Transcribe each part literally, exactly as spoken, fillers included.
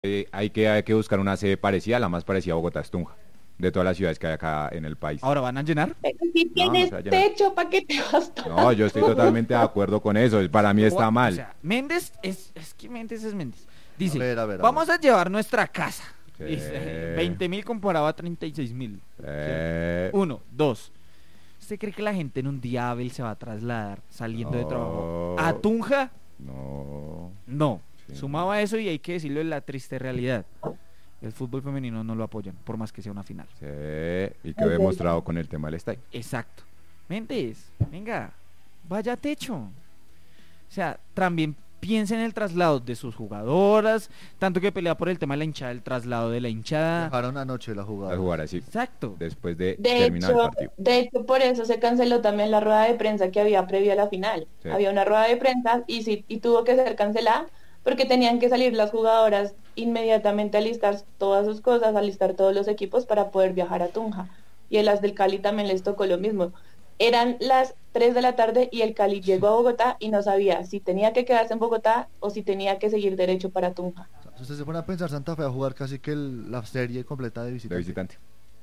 Eh, hay que, hay que buscar una sede parecida, la más parecida a Bogotá es Tunja, de todas las ciudades que hay acá en el país. ¿Ahora van a llenar? Pero si No, no tienes se va a llenar. techo, ¿para qué te vas a... No, yo estoy totalmente de acuerdo con eso, para mí está O mal. sea, Méndez es, es que Méndez es Méndez. Dice, A ver, a ver, a vamos a llevar nuestra casa. Sí. Dice, veinte mil comparado a treinta y seis mil. Eh, Uno, dos. ¿Usted cree que la gente en un día hábil se va a trasladar saliendo de trabajo No. a Tunja? no. No. Sí. Sumado a eso, y hay que decirlo, en la triste realidad. El fútbol femenino no lo apoyan, por más que sea una final. Sí, y quedó demostrado con el tema del estadio. Exacto. Méndez, venga, vaya a techo. O sea, también piensa en el traslado de sus jugadoras, tanto que pelea por el tema de la hinchada, el traslado de la hinchada. Dejaron anoche la A jugada. jugar así, Exacto. después de De terminar el hecho, partido. de hecho, por eso se canceló también la rueda de prensa que había previa a la final. Sí. Había una rueda de prensa y, sí, y tuvo que ser cancelada porque tenían que salir las jugadoras inmediatamente a listar todas sus cosas, a listar todos los equipos para poder viajar a Tunja. Y a las del Cali también les tocó lo mismo. Eran las tres de la tarde y el Cali llegó a Bogotá y no sabía si tenía que quedarse en Bogotá o si tenía que seguir derecho para Tunja. Si usted se pone a pensar, Santa Fe va a jugar casi que el- la serie completa de visitante. De visitante.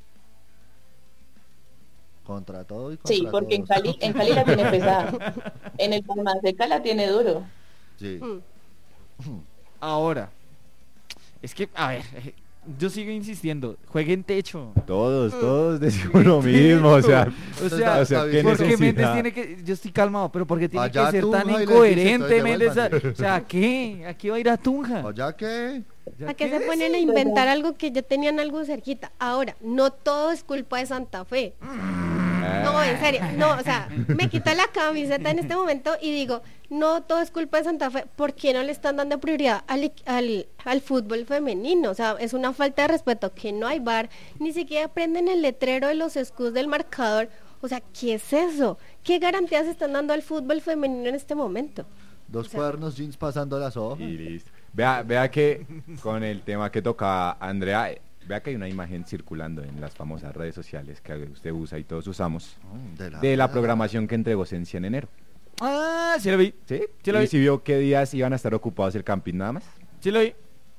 Contra todo y contra Sí, porque en todos. Cali, en Cali la tiene pesada. En el Palma Seca la tiene duro. Sí. Ahora, es que, a ver, eh, yo sigo insistiendo, jueguen techo. Todos, todos decimos lo mismo, o sea, O sea, o sea, ¿qué porque Méndez necesidad? tiene que, yo estoy calmado, pero porque tiene Allá que ser Tunja tan y les dice, incoherente, entonces Méndez? devuélvanse. O sea, ¿qué? ¿Aquí va a ir a Tunja? ¿O ya qué? ¿Ya ¿A qué qué se ponen a decir? inventar algo que ya tenían algo cerquita? Ahora, no todo es culpa de Santa Fe. No, en serio, no, o sea, me quito la camiseta en este momento y digo, no todo es culpa de Santa Fe. ¿Por qué no le están dando prioridad al, al, al fútbol femenino? O sea, es una falta de respeto que no hay bar, ni siquiera prenden el letrero de los escudos del marcador. O sea, ¿qué es eso? ¿Qué garantías están dando al fútbol femenino en este momento? Dos O sea- cuadernos jeans pasando las hojas. Y listo. Vea, vea que con el tema que tocaba Andrea, eh, vea que hay una imagen circulando en las famosas redes sociales que usted usa y todos usamos, Mm, de la, de la programación que entregó Sensia en enero. Ah, sí lo vi, ¿Sí? Sí lo ¿Y vi. si vio qué días iban a estar ocupados el camping nada más? sí lo vi.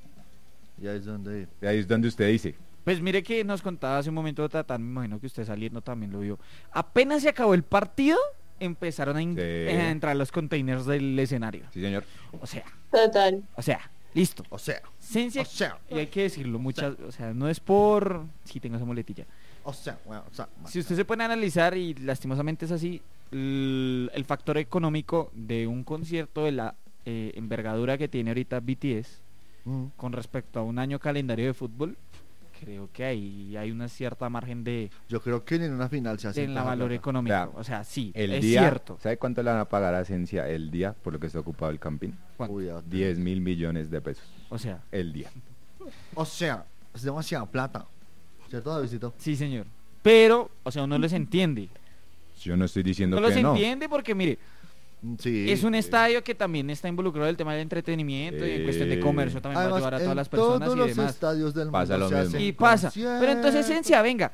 Y ahí es donde... Y ahí es donde usted dice, Pues mire que nos contaba hace un momento Tatán, me imagino que usted saliendo también lo vio. Apenas se acabó el partido, empezaron a, in- Sí. a entrar los containers del escenario. sí señor, O sea, Total. o sea, listo. O sea, Cencia, o sea, y hay que decirlo, muchas, o sea, no es por si tengo esa muletilla. o sea, bueno, o sea, Si usted se pone a analizar, y lastimosamente es así, el, el factor económico de un concierto de la eh, envergadura que tiene ahorita B T S mm, con respecto a un año calendario de fútbol, creo que ahí hay una cierta margen de, yo creo que ni en una final se hace de en la valor económico. Vea, O sea, sí, el es día, cierto. ¿sabe cuánto le van a pagar a Sensia el día por lo que está ocupado el camping? ¿Cuánto? diez mil millones de pesos, O sea, el día. O sea, es demasiada plata. ¿Cierto, Davidito? sí, señor. Pero, o sea, uno les entiende. Yo no estoy diciendo No los que no. entiende porque, mire, Mm, Sí. es un sí. estadio que también está involucrado en el tema del entretenimiento y en cuestión de Sí. comercio también va a Además, ayudar a en todas las personas todos y los demás. estadios del Pasa mundo lo se mismo. hacen Y pasa. Pero entonces, conciertos. Esencia, venga.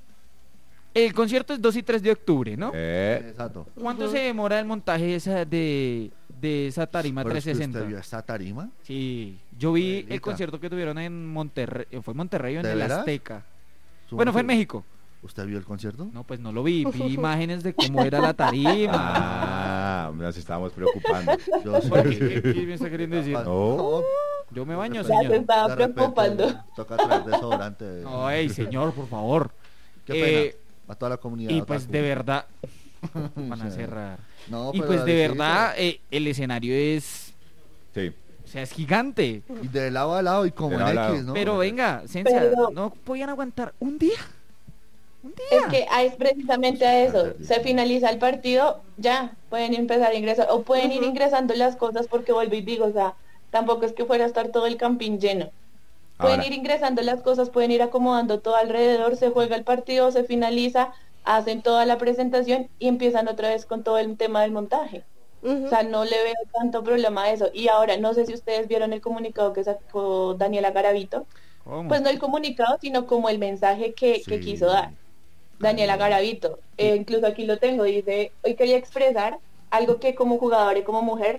El concierto es dos y tres de octubre, ¿no? Eh, Exacto. ¿Cuánto Ujú. se demora el montaje esa de, de esa tarima Pero es que trescientos ¿usted sesenta? vio esta tarima? Sí, yo vi el Abuelita. concierto que tuvieron en Monterrey, ¿fue en Monterrey o en ¿De el veras? Azteca? Supongo Bueno, fue en que- México. ¿Usted vio el concierto? No, pues no lo vi, vi imágenes de cómo era la tarima. ah, nos estábamos preocupando. Yo sí. ¿Por qué? ¿Qué, qué me está queriendo decir? No. Yo me baño, de Ya se señor. estaba repente preocupando. Toca traer desodorante. Ay, señor, por favor. Qué pena. Eh, A toda la comunidad. y pues otaku. de verdad, van a Sí. cerrar. No, Y pero pues de Davidito, verdad, eh, el escenario es, Sí. o sea, es gigante. Y de lado a lado y como De en lado a lado. X, ¿no? Pero venga, Cencia, Pero- ¿no podían aguantar un día? Un Es día. que es precisamente a eso. Se finaliza el partido, ya pueden empezar a ingresar o pueden ir Ujú. ingresando las cosas porque vuelvo y digo, o sea, tampoco es que fuera a estar todo el camping lleno. Pueden Ahora, ir ingresando las cosas, pueden ir acomodando todo alrededor, se juega el partido, se finaliza, hacen toda la presentación y empiezan otra vez con todo el tema del montaje. Ujú. O sea, no le veo tanto problema a eso. Y ahora, no sé si ustedes vieron el comunicado que sacó Daniela Garavito. ¿Cómo? Pues no el comunicado, sino como el mensaje que, que Sí. quiso dar. Daniela Garavito, eh, incluso aquí lo tengo, dice, hoy quería expresar algo que como jugadora y como mujer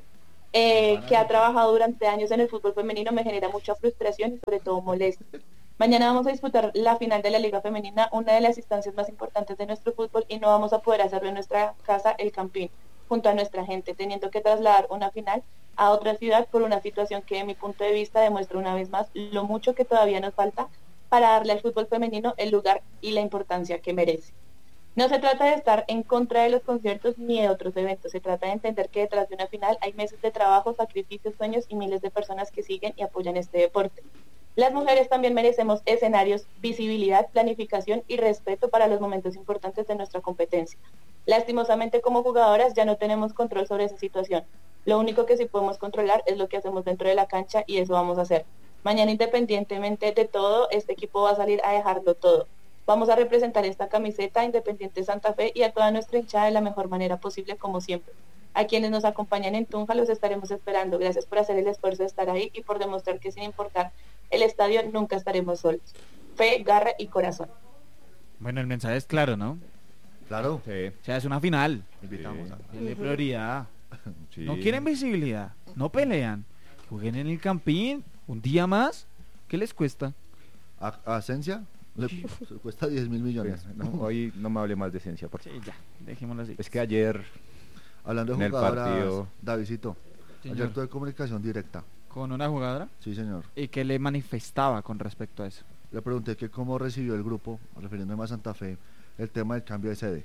eh, que ha trabajado durante años en el fútbol femenino, me genera mucha frustración y sobre todo molestia. Mañana vamos a disputar la final de la Liga Femenina, una de las instancias más importantes de nuestro fútbol, y no vamos a poder hacerlo en nuestra casa, El Campín, junto a nuestra gente, teniendo que trasladar una final a otra ciudad por una situación que, de mi punto de vista, demuestra una vez más lo mucho que todavía nos falta para darle al fútbol femenino el lugar y la importancia que merece. No se trata de estar en contra de los conciertos ni de otros eventos, se trata de entender que detrás de una final hay meses de trabajo, sacrificios, sueños y miles de personas que siguen y apoyan este deporte. Las mujeres también merecemos escenarios, visibilidad, planificación y respeto para los momentos importantes de nuestra competencia. Lastimosamente, como jugadoras ya no tenemos control sobre esa situación. Lo único que sí podemos controlar es lo que hacemos dentro de la cancha, y eso vamos a hacer. Mañana, independientemente de todo, este equipo va a salir a dejarlo todo. Vamos a representar esta camiseta Independiente Santa Fe y a toda nuestra hinchada de la mejor manera posible, como siempre. A quienes nos acompañan en Tunja los estaremos esperando. Gracias por hacer el esfuerzo de estar ahí y por demostrar que, sin importar el estadio, nunca estaremos solos. Fe, garra y corazón. Bueno, el mensaje es claro, ¿no? Claro. Sí. O sea, es una final. Invitamos Sí. a... Denle prioridad. Sí. No quieren visibilidad. No pelean. Jueguen en el Campín un día más. ¿Qué les cuesta? A, a Asencia le se cuesta diez mil millones. Pues, no, hoy no me hable más de esencia, por Sí, favor. ya. Dejémoslo así. Es que ayer, Hablando en de el jugadoras, partido- Davidcito, Señor. ayer tuve comunicación directa. Con una jugadora. Sí, señor. ¿Y qué le manifestaba con respecto a eso? Le pregunté que cómo recibió el grupo, refiriéndome a Santa Fe, el tema del cambio de sede.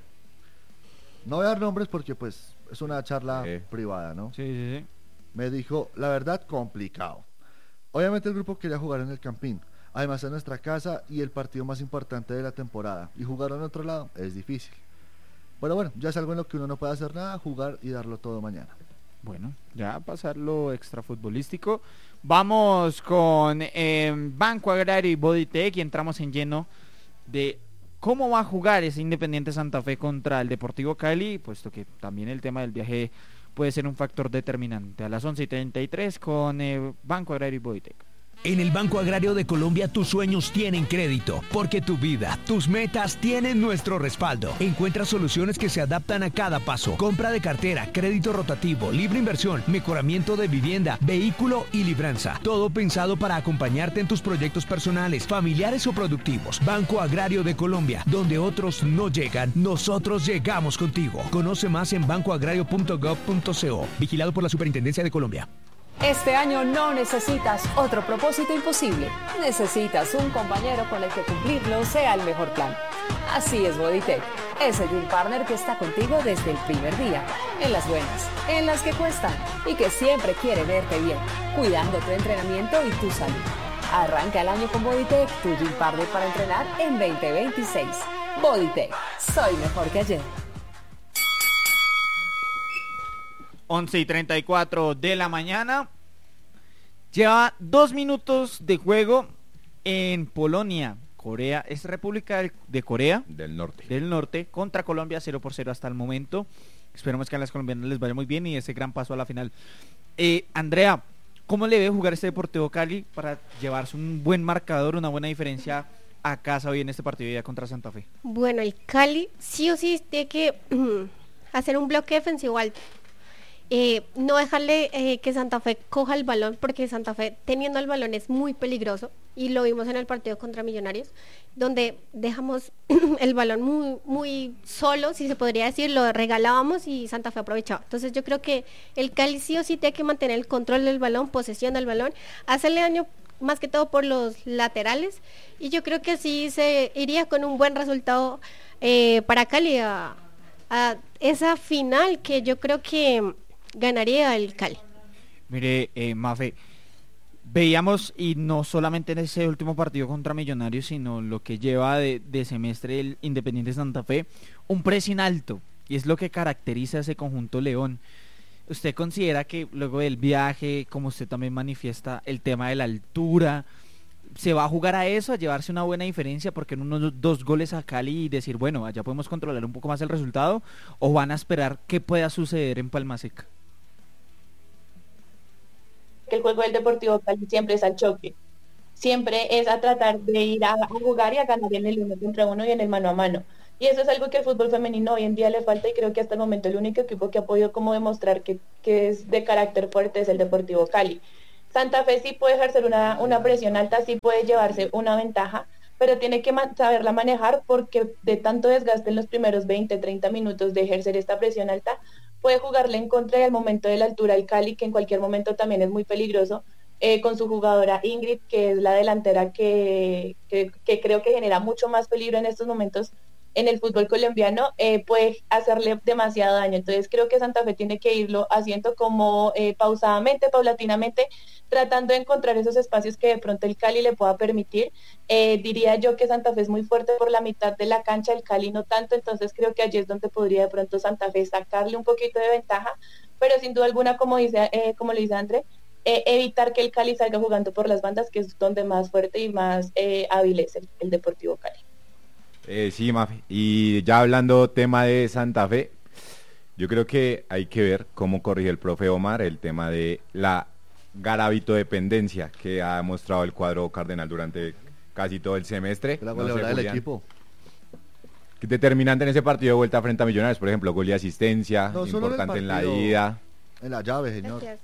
No voy a dar nombres porque pues es una charla Sí. privada, ¿no? Sí, sí, sí. Me dijo, la verdad, complicado. Obviamente el grupo quería jugar en el Campín, además es nuestra casa y el partido más importante de la temporada, y jugar en otro lado es difícil. Pero bueno, ya es algo en lo que uno no puede hacer nada, jugar y darlo todo mañana. Bueno, ya pasar lo extrafutbolístico. Vamos con eh, Banco Agrario y Bodytech y entramos en lleno de cómo va a jugar ese Independiente Santa Fe contra el Deportivo Cali, puesto que también el tema del viaje puede ser un factor determinante. A las once y treinta y tres con eh, Banco Agrario y Bodytech. En el Banco Agrario de Colombia tus sueños tienen crédito, porque tu vida, tus metas tienen nuestro respaldo. Encuentra soluciones que se adaptan a cada paso. Compra de cartera, crédito rotativo, libre inversión, mejoramiento de vivienda, vehículo y libranza. Todo pensado para acompañarte en tus proyectos personales, familiares o productivos. Banco Agrario de Colombia, donde otros no llegan, nosotros llegamos contigo. Conoce más en banco agrario punto gov punto co. Vigilado por la Superintendencia de Colombia. Este año no necesitas otro propósito imposible. Necesitas un compañero con el que cumplirlo sea el mejor plan. Así es Bodytech, ese gym partner que está contigo desde el primer día, en las buenas, en las que cuestan y que siempre quiere verte bien, cuidando tu entrenamiento y tu salud. Arranca el año con Bodytech, tu gym partner para entrenar en veinte veintiséis. Bodytech, soy mejor que ayer. once y treinta y cuatro de la mañana. Lleva dos minutos de juego en Polonia. Corea, es República del- de Corea Del norte. del Norte contra Colombia, cero por cero hasta el momento. Esperemos que a las colombianas les vaya muy bien y ese gran paso a la final. Eh, Andrea, ¿cómo le debe jugar este Deportivo Cali para llevarse un buen marcador, una buena diferencia a casa hoy en este partido ya contra Santa Fe? Bueno, el Cali sí o sí tiene que hacer un bloque defensivo alto. Eh, no dejarle eh, que Santa Fe coja el balón, porque Santa Fe teniendo el balón es muy peligroso, y lo vimos en el partido contra Millonarios, donde dejamos el balón muy, muy solo, si se podría decir, lo regalábamos y Santa Fe aprovechaba. Entonces yo creo que el Cali sí o sí tiene que mantener el control del balón, posesión del balón, hacerle daño más que todo por los laterales, y yo creo que sí se iría con un buen resultado eh, para Cali a, a esa final que yo creo que ganaría el Cali. Mire, eh, Mafe, veíamos, y no solamente en ese último partido contra Millonarios, sino lo que lleva de, de semestre el Independiente Santa Fe, un pressing alto, y es lo que caracteriza a ese conjunto León. ¿Usted considera que luego del viaje, como usted también manifiesta, el tema de la altura, se va a jugar a eso, a llevarse una buena diferencia, porque en unos dos goles a Cali y decir, bueno, allá podemos controlar un poco más el resultado, o van a esperar qué pueda suceder en Palma Seca? Que el juego del Deportivo Cali siempre es al choque, siempre es a tratar de ir a, a jugar y a ganar en el uno contra uno y en el mano a mano. Y eso es algo que al fútbol femenino hoy en día le falta y creo que hasta el momento el único equipo que ha podido como demostrar que, que es de carácter fuerte es el Deportivo Cali. Santa Fe sí puede ejercer una, una presión alta, sí puede llevarse una ventaja, pero tiene que ma- saberla manejar porque de tanto desgaste en los primeros veinte, treinta minutos de ejercer esta presión alta, puede jugarle en contra y al momento de la altura al Cali, que en cualquier momento también es muy peligroso, eh, con su jugadora Ingrid, que es la delantera que, que, que creo que genera mucho más peligro en estos momentos en el fútbol colombiano, eh, puede hacerle demasiado daño. Entonces creo que Santa Fe tiene que irlo haciendo como eh, pausadamente, paulatinamente, tratando de encontrar esos espacios que de pronto el Cali le pueda permitir. Eh, diría yo que Santa Fe es muy fuerte por la mitad de la cancha, el Cali no tanto, entonces creo que allí es donde podría de pronto Santa Fe sacarle un poquito de ventaja, pero sin duda alguna, como dice, eh, como le dice André, eh, evitar que el Cali salga jugando por las bandas, que es donde más fuerte y más eh, hábil es el, el Deportivo Cali. Eh, sí, Mafe. Y ya hablando tema de Santa Fe, yo creo que hay que ver cómo corrige el profe Omar el tema de la Garavito dependencia que ha mostrado el cuadro cardenal durante casi todo el semestre. La No sé, goleadora del Julián, equipo. determinante en ese partido de vuelta frente a Millonarios, por ejemplo, gol y asistencia, No, solo en el importante en la partido. ida. En la llave, señor. Gracias.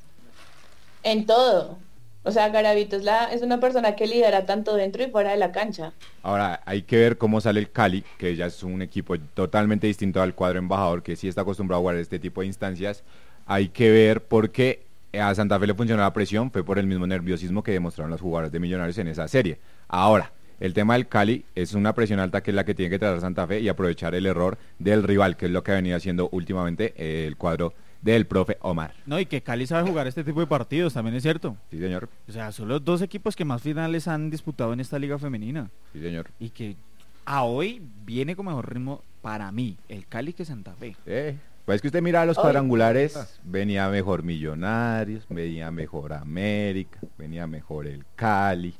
En todo. O sea, Garavito es, la, es una persona que lidera tanto dentro y fuera de la cancha. Ahora, hay que ver cómo sale el Cali, que ya es un equipo totalmente distinto al cuadro embajador, que sí está acostumbrado a jugar este tipo de instancias. Hay que ver por qué a Santa Fe le funcionó la presión, fue por el mismo nerviosismo que demostraron los jugadores de Millonarios en esa serie. Ahora, el tema del Cali es una presión alta que es la que tiene que tratar Santa Fe y aprovechar el error del rival, que es lo que ha venido haciendo últimamente eh, el cuadro del profe Omar. No, y que Cali sabe jugar este tipo de partidos, también es cierto. Sí, señor. O sea, son los dos equipos que más finales han disputado en esta liga femenina. Sí, señor. Y que a hoy viene con mejor ritmo para mí, el Cali que Santa Fe. Eh, pues que usted mira los Ay, cuadrangulares, ah. venía mejor Millonarios, venía mejor América, venía mejor el Cali.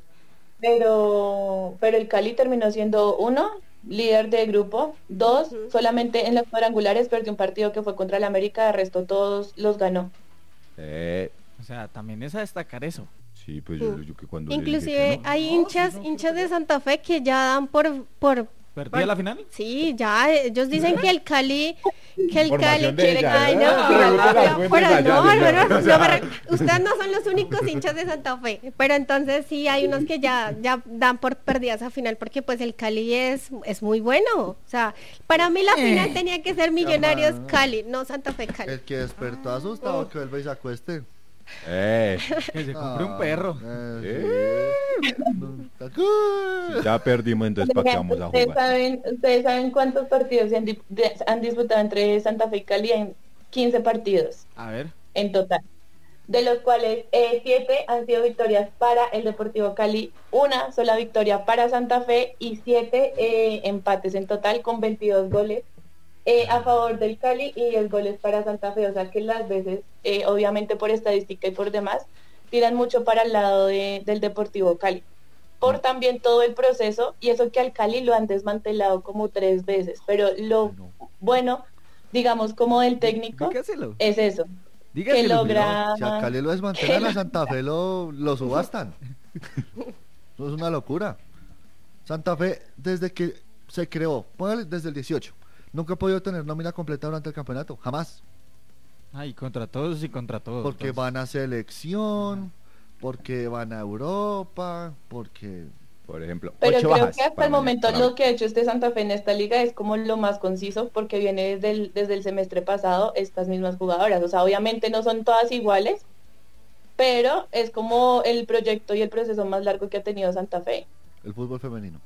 Pero, pero el Cali terminó siendo uno, líder de grupo, dos, Ujú. solamente en los cuadrangulares perdió un partido que fue contra el América, de resto todos los ganó. Eh, O sea, también es a destacar eso. sí, pues yo, yo que cuando le dije Inclusive que no. hay No, hinchas, sí, no, hinchas ¿qué de Santa Fe que ya dan por, por, ¿Perdía la final? sí, ya, ellos dicen que el Cali, que el Cali Información de quiere, ella, ay ¿eh? no, Ah, pero- pregunta las pero- fuentes pero allá, no, señor. no, no, O sea. no, pero ustedes no son los únicos hinchas de Santa Fe, pero entonces sí hay unos que ya, ya dan por perdida esa final porque pues el Cali es, es muy bueno, o sea, para mí la final tenía que ser Millonarios Cali, no Santa Fe Cali. El que despertó asustado, que vuelva y se acueste. Eh, Que se compre un perro. Eh, sí. No, está cool. ya perdimos, entonces ¿para qué vamos a ¿Ustedes jugar? saben, ustedes saben cuántos partidos se han, di- de- han disputado entre Santa Fe y Cali? En quince partidos A ver. en total, de los cuales eh, siete han sido victorias para el Deportivo Cali, una sola victoria para Santa Fe y siete eh, empates en total con veintidós goles eh, a favor del Cali y diez goles para Santa Fe. O sea que las veces, eh, obviamente por estadística y por demás, tiran mucho para el lado de- del Deportivo Cali. Por también todo el proceso, y eso que al Cali lo han desmantelado como tres veces, pero lo bueno, digamos, como del técnico, Dígaselo. es eso, que Dígaselo. logra... Si a Cali lo desmantelan, a Santa Fe lo, lo subastan. Eso es una locura. Santa Fe, desde que se creó, póngale desde el dieciocho, nunca ha podido tener nómina completa durante el campeonato, jamás. Ay, contra todos y contra todos. Porque pues. van a selección, porque van a Europa, porque... Por ejemplo, Pero ocho creo bajas que hasta para el momento mañana. lo que ha hecho este Santa Fe en esta liga es como lo más conciso, porque viene desde el, desde el semestre pasado estas mismas jugadoras. O sea, obviamente no son todas iguales, pero es como el proyecto y el proceso más largo que ha tenido Santa Fe. El fútbol femenino.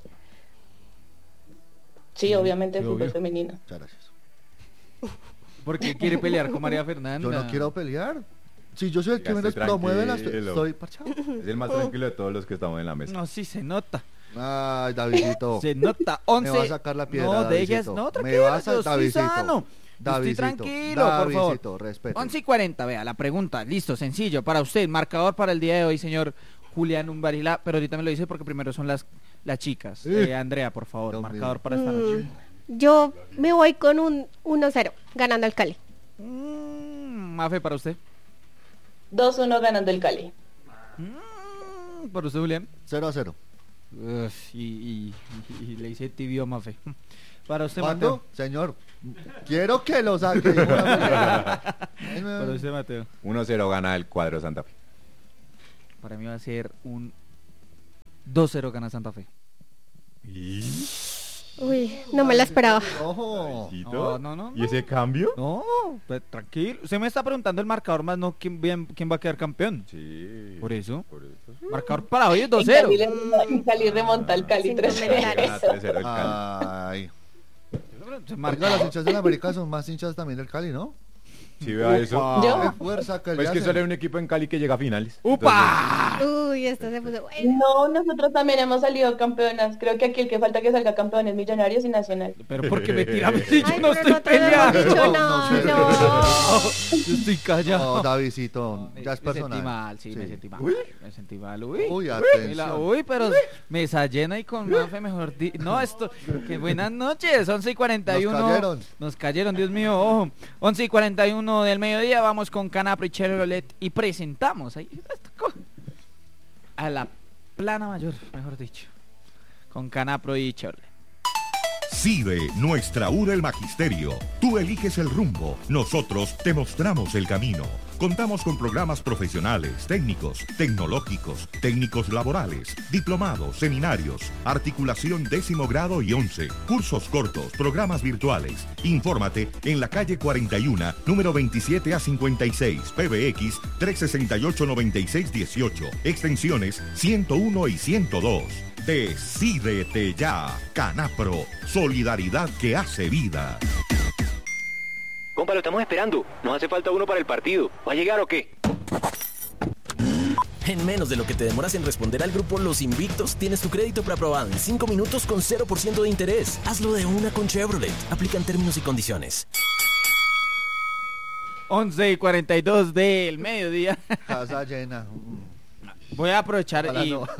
Sí, obviamente el sí, fútbol obvio. femenino. Muchas gracias. ¿Por qué quiere pelear con María Fernanda? Yo no quiero pelear. Si yo soy el que Ya menos estoy promueve las... tranquilo. Estoy parchado. Es el más tranquilo de todos los que estamos en la mesa. No, sí se nota. Ay, Davidito. Se nota. once. Me va a sacar la piedra, No, Davidito. dejes. No, Me tranquilo. vas a- yo estoy Davidito. sano. Estoy Davidito. tranquilo, por favor. Davidito, respeto. once y cuarenta, vea, la pregunta. Listo, sencillo. Para usted, marcador para el día de hoy, señor Julián Umbarila. Pero ahorita me lo dice porque primero son las, las chicas. Eh. Eh, Andrea, por favor, Dios marcador mío. para esta noche. Mm, yo me voy con un uno cero, ganando al Cali. Mm, Mafe, para usted. dos uno ganando el Cali. Mm, para usted, Julián. cero a cero. Uf, y, y, y- y le hice tibio a Mafe. Para usted, ¿Cuándo? Mateo. Señor, quiero que lo saque. dijo la mujer. Para usted, Mateo. uno cero gana el cuadro Santa Fe. Para mí va a ser un dos cero gana Santa Fe. Uy, no me la esperaba. Ojo. No, no, no, ¿Y ese cambio? No, pues, tranquilo. Usted me está preguntando el marcador más, no quién, bien- quién va a quedar campeón. Sí. Por eso. Por eso. Marcador para hoy es dos En cero. Cali, le- en Cali remonta al Cali Sin tres comentarios. Gana tres cero el Cali. Ay. Se Oiga, marca- los hinchas del América son más hinchas también del Cali, ¿no? Sí, vea eso. Yo. Qué fuerza que le Pues que hacen. solo hay un equipo en Cali que llega a finales. ¡Upa! Uy, esto se puso bueno. No, nosotros también hemos salido campeonas. Creo que aquí el que falta que salga campeón es Millonarios y Nacional. Pero porque me tira si yo Ay, no pero estoy nosotros no hemos peleando. dicho No, no, no sé. no. Yo estoy callado. No, Davidcito, Me- ya es me sentí personal. mal, sí, me Sí. sentí mal. Uy. Me sentí mal, uy. Uy, Uy, la- atención. uy, pero mesa llena y con Mafe mejor di- No, esto, que buenas noches, once y cuarenta y uno. Nos cayeron. Nos cayeron, Dios mío, ojo. once y cuarenta y uno del mediodía, vamos con Canapro y Chevrolet y presentamos ahí a la plana mayor, mejor dicho, con Canapro y Chevrolet. CIDE, nuestra U del Magisterio. Tú eliges el rumbo, nosotros te mostramos el camino. Contamos con programas profesionales, técnicos, tecnológicos, técnicos laborales, diplomados, seminarios, articulación décimo grado y once, cursos cortos, programas virtuales. Infórmate en la calle cuarenta y uno, número veintisiete a cincuenta y seis, P B X tres seis ocho, nueve seis uno ocho, extensiones ciento uno y ciento dos. Decídete ya, Canapro, solidaridad que hace vida. Compa, lo estamos esperando. Nos hace falta uno para el partido. ¿Va a llegar o qué? En menos de lo que te demoras en responder al grupo Los Invictos, tienes tu crédito preaprobado en cinco minutos con cero por ciento de interés. Hazlo de una con Chevrolet. Aplican términos y condiciones. once y cuarenta y dos del mediodía. Casa llena. Voy a aprovechar Ojalá y... no.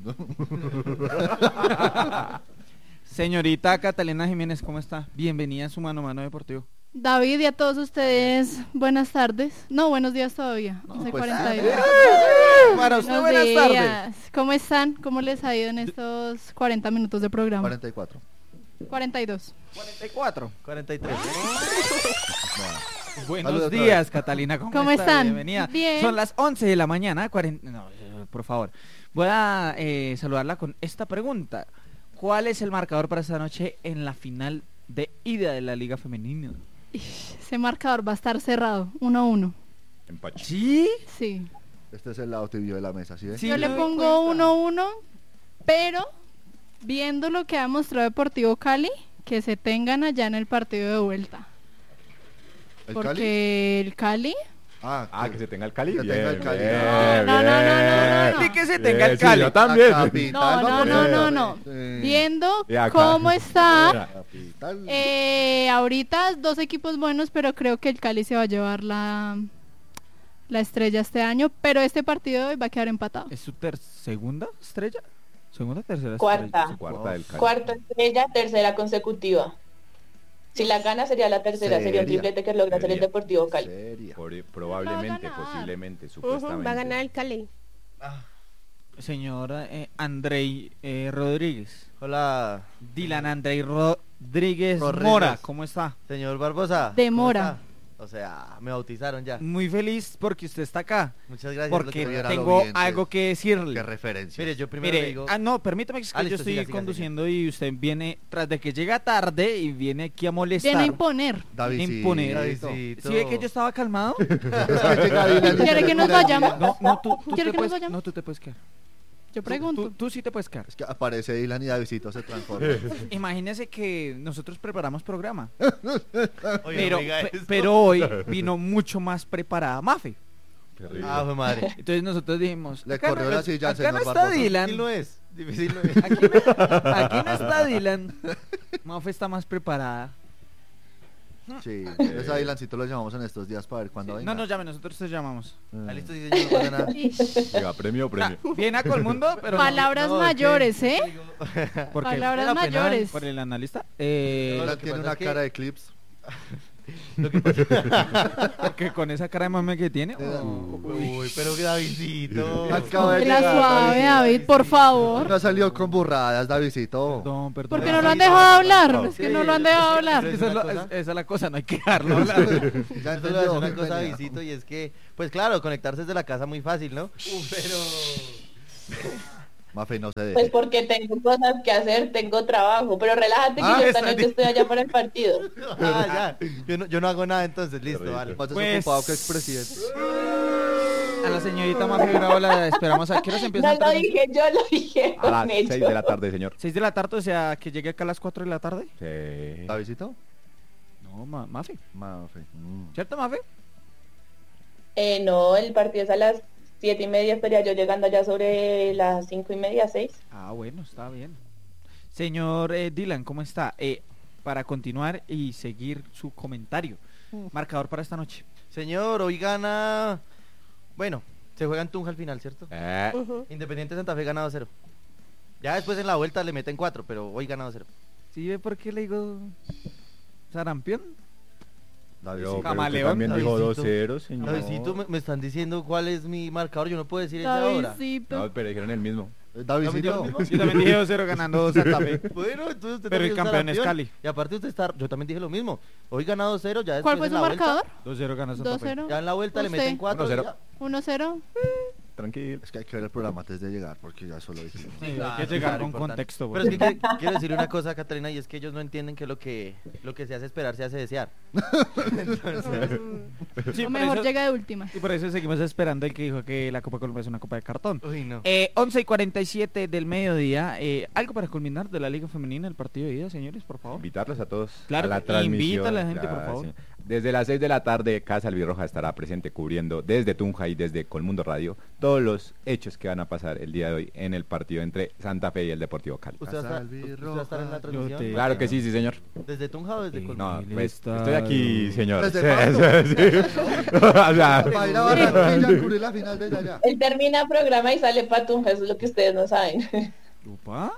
Señorita Catalina Jiménez, ¿cómo está? Bienvenida a su Mano a Mano Deportivo. David y a todos ustedes, buenas tardes. No, buenos días todavía. No, once pues, cuarenta y uno. Para usted, Buenos buenas tardes. días. ¿Cómo están? ¿Cómo les ha ido en estos cuarenta minutos de programa? cuarenta y cuatro. cuarenta y dos. cuarenta y cuatro. cuarenta y tres. Buenos Saludos otra días, Catalina. ¿Cómo, ¿Cómo está? están? Bienvenida. Bien. Son las once de la mañana. cuarenta... No, eh, por favor. Voy a eh, saludarla con esta pregunta. ¿Cuál es el marcador para esta noche en la final de ida de la Liga Femenina? Ese marcador va a estar cerrado, uno a uno. Empache. ¿Sí? Sí. Este es el lado tibio de la mesa, ¿sí? ves? Sí, Yo me le doy pongo cuenta. uno a uno, pero viendo lo que ha mostrado Deportivo Cali, que se tengan allá en el partido de vuelta. ¿El Porque Cali? el Cali... Ah, Ah, que se tenga el Cali. Que Bien, tenga el Cali. bien, No, no, no, no, no, no. Y que se tenga el Bien, sí, Cali. yo también. La capital, No, no, vamos, no, no, no. sí. Viendo Y acá. cómo está... Mira. Capital. Eh, ahorita dos equipos buenos, pero creo que el Cali se va a llevar la, la estrella este año, pero este partido de hoy va a quedar empatado. ¿Es su ter- segunda estrella? ¿Segunda o tercera Cuarta. estrella? Cuarta del Cali. Cuarta estrella, tercera consecutiva. Si la gana sería la tercera, sería un Seria. triplete que logra hacer el Seria. Deportivo Cali. Seria. Por- probablemente, Va a ganar. posiblemente, Ujú, supuestamente. va a ganar el Cali. Señora eh, Andrei eh, Rodríguez. Hola, Dylan Andrei Rodríguez Rodríguez. Mora, ¿cómo está? señor Barbosa. De ¿cómo Mora. está? O sea, me bautizaron ya. Muy feliz porque usted está acá. Muchas gracias. Porque doctor. tuviera tengo lo bien, algo sí. que decirle. Qué referencia. Mire, yo primero le Mire, digo... ah, no, permítame que es que Ah, yo listo, estoy siga, siga, conduciendo y usted viene, tras de que llega tarde y viene aquí a molestar. Viene a imponer. David, sí. imponer. Davidcito. ¿Sí ve que yo estaba calmado? Es que llega Dylan y ¿Quiere se que nos pone al vayamos? día. No, no, tú, tú ¿Quiere te que nos puedes, vayamos? no, tú te puedes quedar. Yo Tú- pregunto. Tú, tú sí te puedes quedar. Es que aparece Dylan y Davidcito se transforma. Imagínese que nosotros preparamos programa. Oye, pero, no diga pe- eso. pero hoy vino mucho más preparada Mafe. Terrible. Ah, fue madre. Entonces nosotros dijimos, Le acá no, corrió la silla al acá no señor está Barbosa. Dylan. Difícil no es. Difícil no es. Aquí no, aquí no está Dylan. Mafe está más preparada. Sí, entonces a Dylancito lo llamamos en estos días para ver cuándo venga. No nos llame, nosotros te llamamos. Ah, listo, sí, señor, no pasa nada. Llega premio o premio. Ah, viene a Colmundo, pero no. Palabras No, es que- mayores, ¿eh? ¿Por qué? Palabras Era penal. mayores. ¿Por el analista? Eh, No, Dylan lo que tiene pasa una es que- cara de clips. Lo que pasa... Porque con esa cara de mame que tiene. oh, uy, pero Davidito. Acabo de La llegar, suave, David, por favor. No salió con burradas, Davidito. Perdón, perdón. ¿Por qué no lo han dejado hablar? Es que no lo han dejado hablar. Esa es, lo- es- esa es la cosa, no hay que dejarlo hablar. Ya Yo te voy a entendió, decir una cosa, bienvenida. Davidito, y es que, pues claro, conectarse desde la casa muy fácil, ¿no? Pero... Mafe, no se deje. Pues porque tengo cosas que hacer, tengo trabajo, pero relájate que Ah, yo esta está noche bien. estoy allá para el partido. Ah, ya. Yo no, yo no hago nada entonces, listo, vale. Más Pues- desocupado que expresidente. A la señorita Mafe Bravo la esperamos. ¿A qué hora se empieza No el lo transmisión? dije, yo lo dije A con las seis ellos. de la tarde, señor. ¿seis de la tarde? O sea, que llegue acá a las cuatro de la tarde. Sí. ¿Davidito? No, ma Mafe. Mafe. mm. ¿Cierto, Mafe? Eh, no, el partido es a las siete y media, estaría yo llegando allá sobre las cinco y media, seis. Ah, bueno, está bien. Señor eh, Dylan, ¿cómo está? Eh, para continuar y seguir su comentario. Marcador para esta noche. Señor, hoy gana... Bueno, se juega en Tunja al final, ¿cierto? Eh, Ujú. Independiente Santa Fe ganado cero. Ya después en la vuelta le meten cuatro, pero hoy ganado cero. ¿Sí ve por qué le digo sarampión? pero, Davidito. pero usted Camaleón, también dijo Davidito. dos cero, señor. Davidito, me, me están diciendo cuál es mi marcador, yo no puedo decir ese ahora. Davidito. No, pero dijeron el mismo. Eh, Davidito. ¿También Yo también dije dos cero ganando Santa Fe. Bueno, entonces usted Pero también el campeón es campeón. Cali. Y aparte usted está, yo también dije lo mismo. Hoy ganado cero, ya después ¿Cuál fue en su la vuelta- marcador? dos cero gana Santa dos Fe. cero. Ya en la vuelta le ¿Usted? meten cuatro. uno cero. y ya. uno cero. Tranquilo. Es que hay que ver el programa antes de llegar, porque ya solo dijimos. Sí, hay Claro, que llegar claro, con importante. contexto. Pero es porque- que, que- quiero decirle una cosa, Catalina, y es que ellos no entienden que lo que lo que se hace esperar se hace desear. Entonces, Sí, O por mejor eso- llega de última. Y por eso seguimos esperando el que dijo que la Copa Colombia es una copa de cartón. uy, no. Eh, once y cuarenta y siete del mediodía. Eh, ¿Algo para culminar de la Liga Femenina, el partido de ida, señores, por favor? Invitarlos a todos Claro a la que transmisión. invita a la gente, por claro, favor. sí. Desde las seis de la tarde, Casa Albirroja estará presente cubriendo desde Tunja y desde Colmundo Radio todos los hechos que van a pasar el día de hoy en el partido entre Santa Fe y el Deportivo Cali. ¿Usted va, a estar, usted va a estar en la Yo transmisión? te- Claro que sí, sí, señor. ¿Desde Tunja o desde Sí. Colombo? No, pues Estado. estoy aquí, señor. Desde Sí, sí, sí. O sea, Para ir a Barranquilla a cubrir la final de allá. Él termina programa y sale Patunja, eso es lo que ustedes no saben. ¿Upa?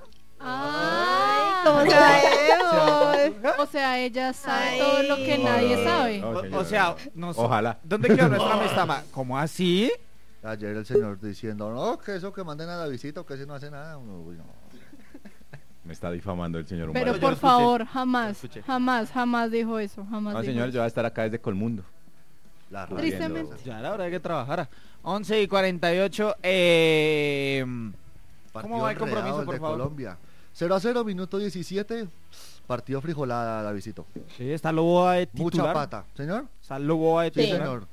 Ay, ¿cómo sabemos? O sea, ella sabe Ay. todo lo que nadie sabe. No, O, señor. o sea, nos- Ojalá. ¿dónde quedó nuestra amistad? ma? ¿Cómo así? Ayer el señor diciendo, no, que eso que manden a Davidito, que ese no hace nada. Uy, no. Me está difamando el señor Pero Humberto. yo por lo escuché, favor, yo jamás, lo escuché. jamás, jamás dijo eso. Jamás No, dijo señor, eso. yo voy a estar acá desde Colmundo. La Tristemente. rabiendo. Ya era hora de que trabajara. once y cuarenta y ocho. Eh, Partido ¿Cómo va el compromiso, enredado, el por de favor? Colombia. cero a cero, minuto diecisiete. Partido frijolada, Davidito. sí, está Loboa de Mucha titular. pata. ¿Señor? Está Loboa de Sí, Sí. titular. señor.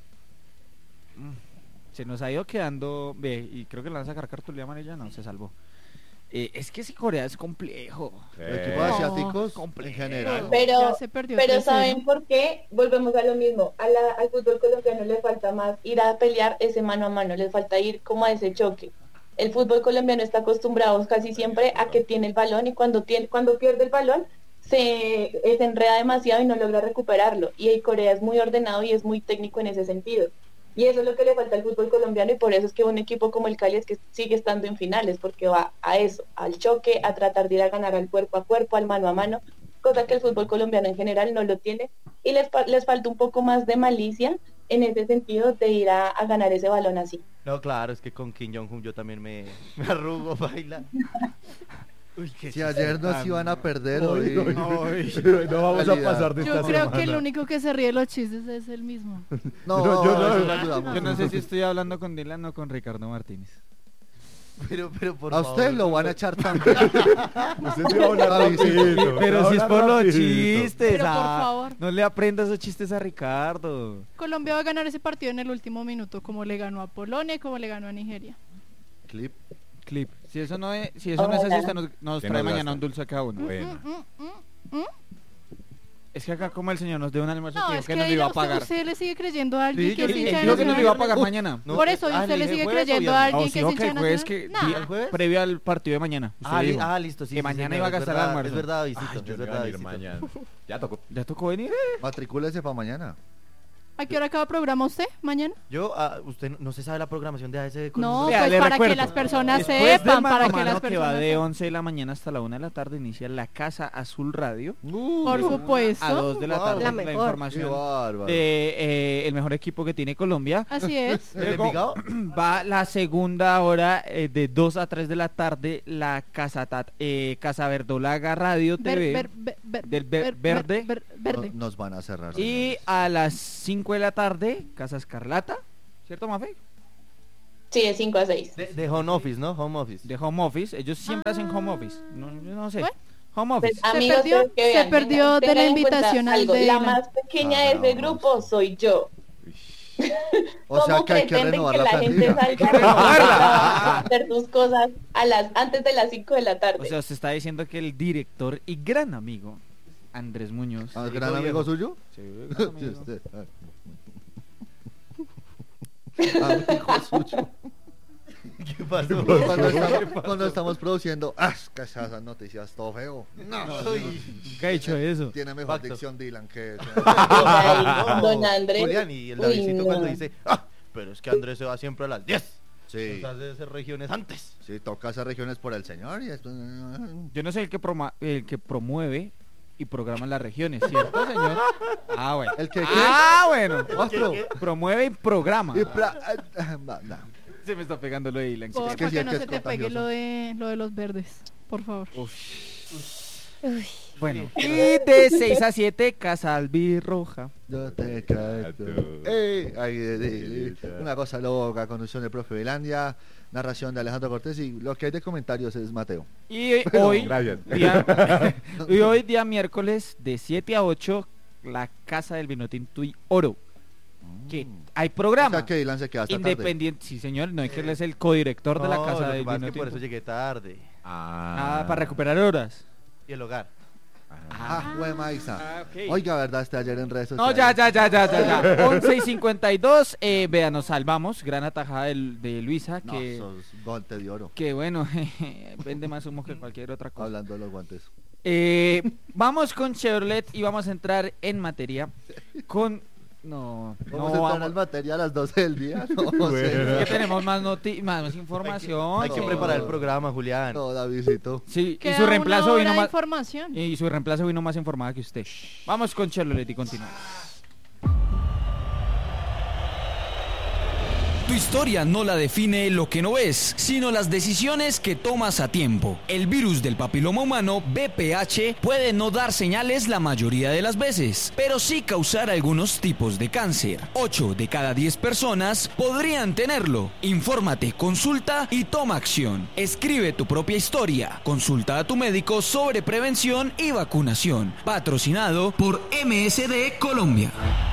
Se nos ha ido quedando, ve, y creo que le van a sacar cartulina amarilla, no, se salvó. Eh, es que si Corea es complejo. El equipo de No, asiáticos en complejo. general. Pero, Ya se perdió pero tres cero. ¿saben por qué? Volvemos a lo mismo. A la- al fútbol colombiano le falta más ir a pelear ese mano a mano, le falta ir como a ese choque. El fútbol colombiano está acostumbrado casi siempre a que tiene el balón y cuando tiene, cuando pierde el balón se, se enreda demasiado y no logra recuperarlo. Y el Corea es muy ordenado y es muy técnico en ese sentido. Y eso es lo que le falta al fútbol colombiano y por eso es que un equipo como el Cali es que sigue estando en finales, porque va a eso, al choque, a tratar de ir a ganar al cuerpo a cuerpo, al mano a mano, cosa que el fútbol colombiano en general no lo tiene. Y les, fa- les falta un poco más de malicia en ese sentido de ir a, a ganar ese balón así. No, claro, es que con Kim Jong-un yo también me, me arrugo, baila. Uy, qué Si ayer nos iban a perder hoy. No vamos a pasar de Yo esta creo que el semana. único que se ríe de los chistes es el mismo. No, Yo- yo no- eso lo ayudamos. Yo no sé si estoy hablando con Dylan o con Ricardo Martínez. Pero, pero por A favor. usted lo van a echar también. Usted sí va a hablar rapidito, Pero va si es a por hablar los rapidito. chistes, Pero por ah, favor. no le aprenda esos chistes a Ricardo. Colombia va a ganar ese partido en el último minuto, como le ganó a Polonia y como le ganó a Nigeria. Clip. Clip. Si eso no es, si eso no es así, usted nos, nos ¿Qué trae nos mañana gasta? un dulce a cada uno. Bueno. Mm, mm, mm, mm. Es que acá como el señor nos dio un almuerzo No, que, es que que nos lo iba a usted, pagar. usted le sigue creyendo a alguien Sí, que yo es sí, hincha Él de dijo que nos lo iba a Nacional. pagar mañana. No, Por eso, ah, usted le dije sigue jueves o creyendo a viernes. alguien Ah, que sí, es ok, hincha de pues es Nacional. que Nah. di- ¿El jueves? previo al partido de mañana. usted Ah, li- dijo ah, listo, sí. que sí, mañana señor, iba a es gastar el verdad, almuerzo. Es verdad, visito, Ay, yo es no verdad, iba a ir visito. mañana. Ya tocó. ¿Ya tocó venir? Matricúlese para mañana. ¿A qué hora acaba programa usted mañana? Yo, ah, usted no, no se sabe la programación de A S con No, Vea, pues le para recuerdo, que las personas después del sepan, para mano que a las mano que va personas de sepan. once de la mañana hasta la una de la tarde, inicia la Casa Azul Radio. Por supuesto. A dos de la tarde La la, mejor. información Qué bárbaro. de eh, el mejor equipo que tiene Colombia. Así es. ¿El Envigado? Va la segunda hora eh, de dos a tres de la tarde, la Casa, Tat- eh, Casa Verdolaga Radio T V Ver- ver- ver- del ver- ver- verde. ver- verde. No- nos van a cerrar. Y señores. a las cinco de la tarde, Casa Escarlata, ¿cierto, Mafe? Sí, de cinco a seis. De, de home office, ¿no? Home office. De Home Office, ellos siempre hacen Home Office, no, yo no sé, Bueno. Home Office. Pues, amigos, perdió- pero que se vean, perdió tengan- de la tengan en cuenta invitación al algo, de La la- más pequeña Ah, de ese no, grupo soy yo. O sea ¿Cómo que hay que pretenden renovar que la la gente plantilla. salga a hacer sus cosas a las antes de las cinco de la tarde? O sea, usted está diciendo que el director y gran amigo Andrés Muñoz. ¿Ah, gran amigo suyo? Sí, Sí, gran amigo. usted. Amigo suyo. ¿Qué pasó? Cuando estamos, cuando estamos produciendo, ¡ah! Que esas noticias todo feo. No, Nunca he dicho eso. tiene mejor Facto. dicción Dylan que. Ay, don Andrés. Julián, y el Uy, Davidcito no. cuando dice, ah, pero es que Andrés se va siempre a las diez. Sí, Nos hace hacer regiones antes. sí, toca hacer regiones por el señor y después. Yo no soy el que, proma- el que promueve y programa las regiones, ¿cierto, señor? Ah, bueno. ¿El que qué? Ah, bueno. Ostro. Promueve y programa. Y pra- ah, va, no. Se me está pegando lo de Dylan. Por- es que para sí, que es no que se es te pegue contagioso. lo de, lo de los verdes, por favor. Uy, Bueno, y de seis a siete, Casa Albirroja. Yo te canto. Ey, ay, de- de- de- una cosa loca, conducción del profe Vilandia, narración de Alejandro Cortés y lo que hay de comentarios es Mateo. Y hoy, Gracias. día, y hoy día miércoles, de siete a ocho, la Casa del Vinotinto y Oro. Que hay O programa. sea que Dylan se queda hasta tarde. Independiente, sí señor, no es que él es el codirector de la No, Casa lo que del pasa es que por Vinotinto. eso llegué tarde. Ah, para recuperar horas. Y el hogar. Ah, güey, Maiza. Ah, ok. Oiga, ¿verdad? Este ayer en redes No, sociales. ya, ya, ya, ya, ya, ya. once y cincuenta y dos, eh, vea, nos salvamos. Gran atajada del- de, Luisa, No, que, sos guante de oro. que bueno, vende más humo que cualquier otra cosa. Hablando de los guantes. Eh, vamos con Chevrolet y vamos a entrar en materia con... No, Vamos no a entrar vamos. al batería a las doce del día. No, Es sé. que tenemos más, noti más, más información. Hay que No. preparar el programa, Julián. No, Davidcito. Sí, y Queda su una reemplazo hora vino de más... información. Y su reemplazo vino más informada que usted. Vamos con Chevrolet y continuamos. Tu historia no la define lo que no ves, sino las decisiones que tomas a tiempo. El virus del papiloma humano, B P H, puede no dar señales la mayoría de las veces, pero sí causar algunos tipos de cáncer. ocho de cada diez personas podrían tenerlo. Infórmate, consulta y toma acción. Escribe tu propia historia. Consulta a tu médico sobre prevención y vacunación. Patrocinado por M S D Colombia.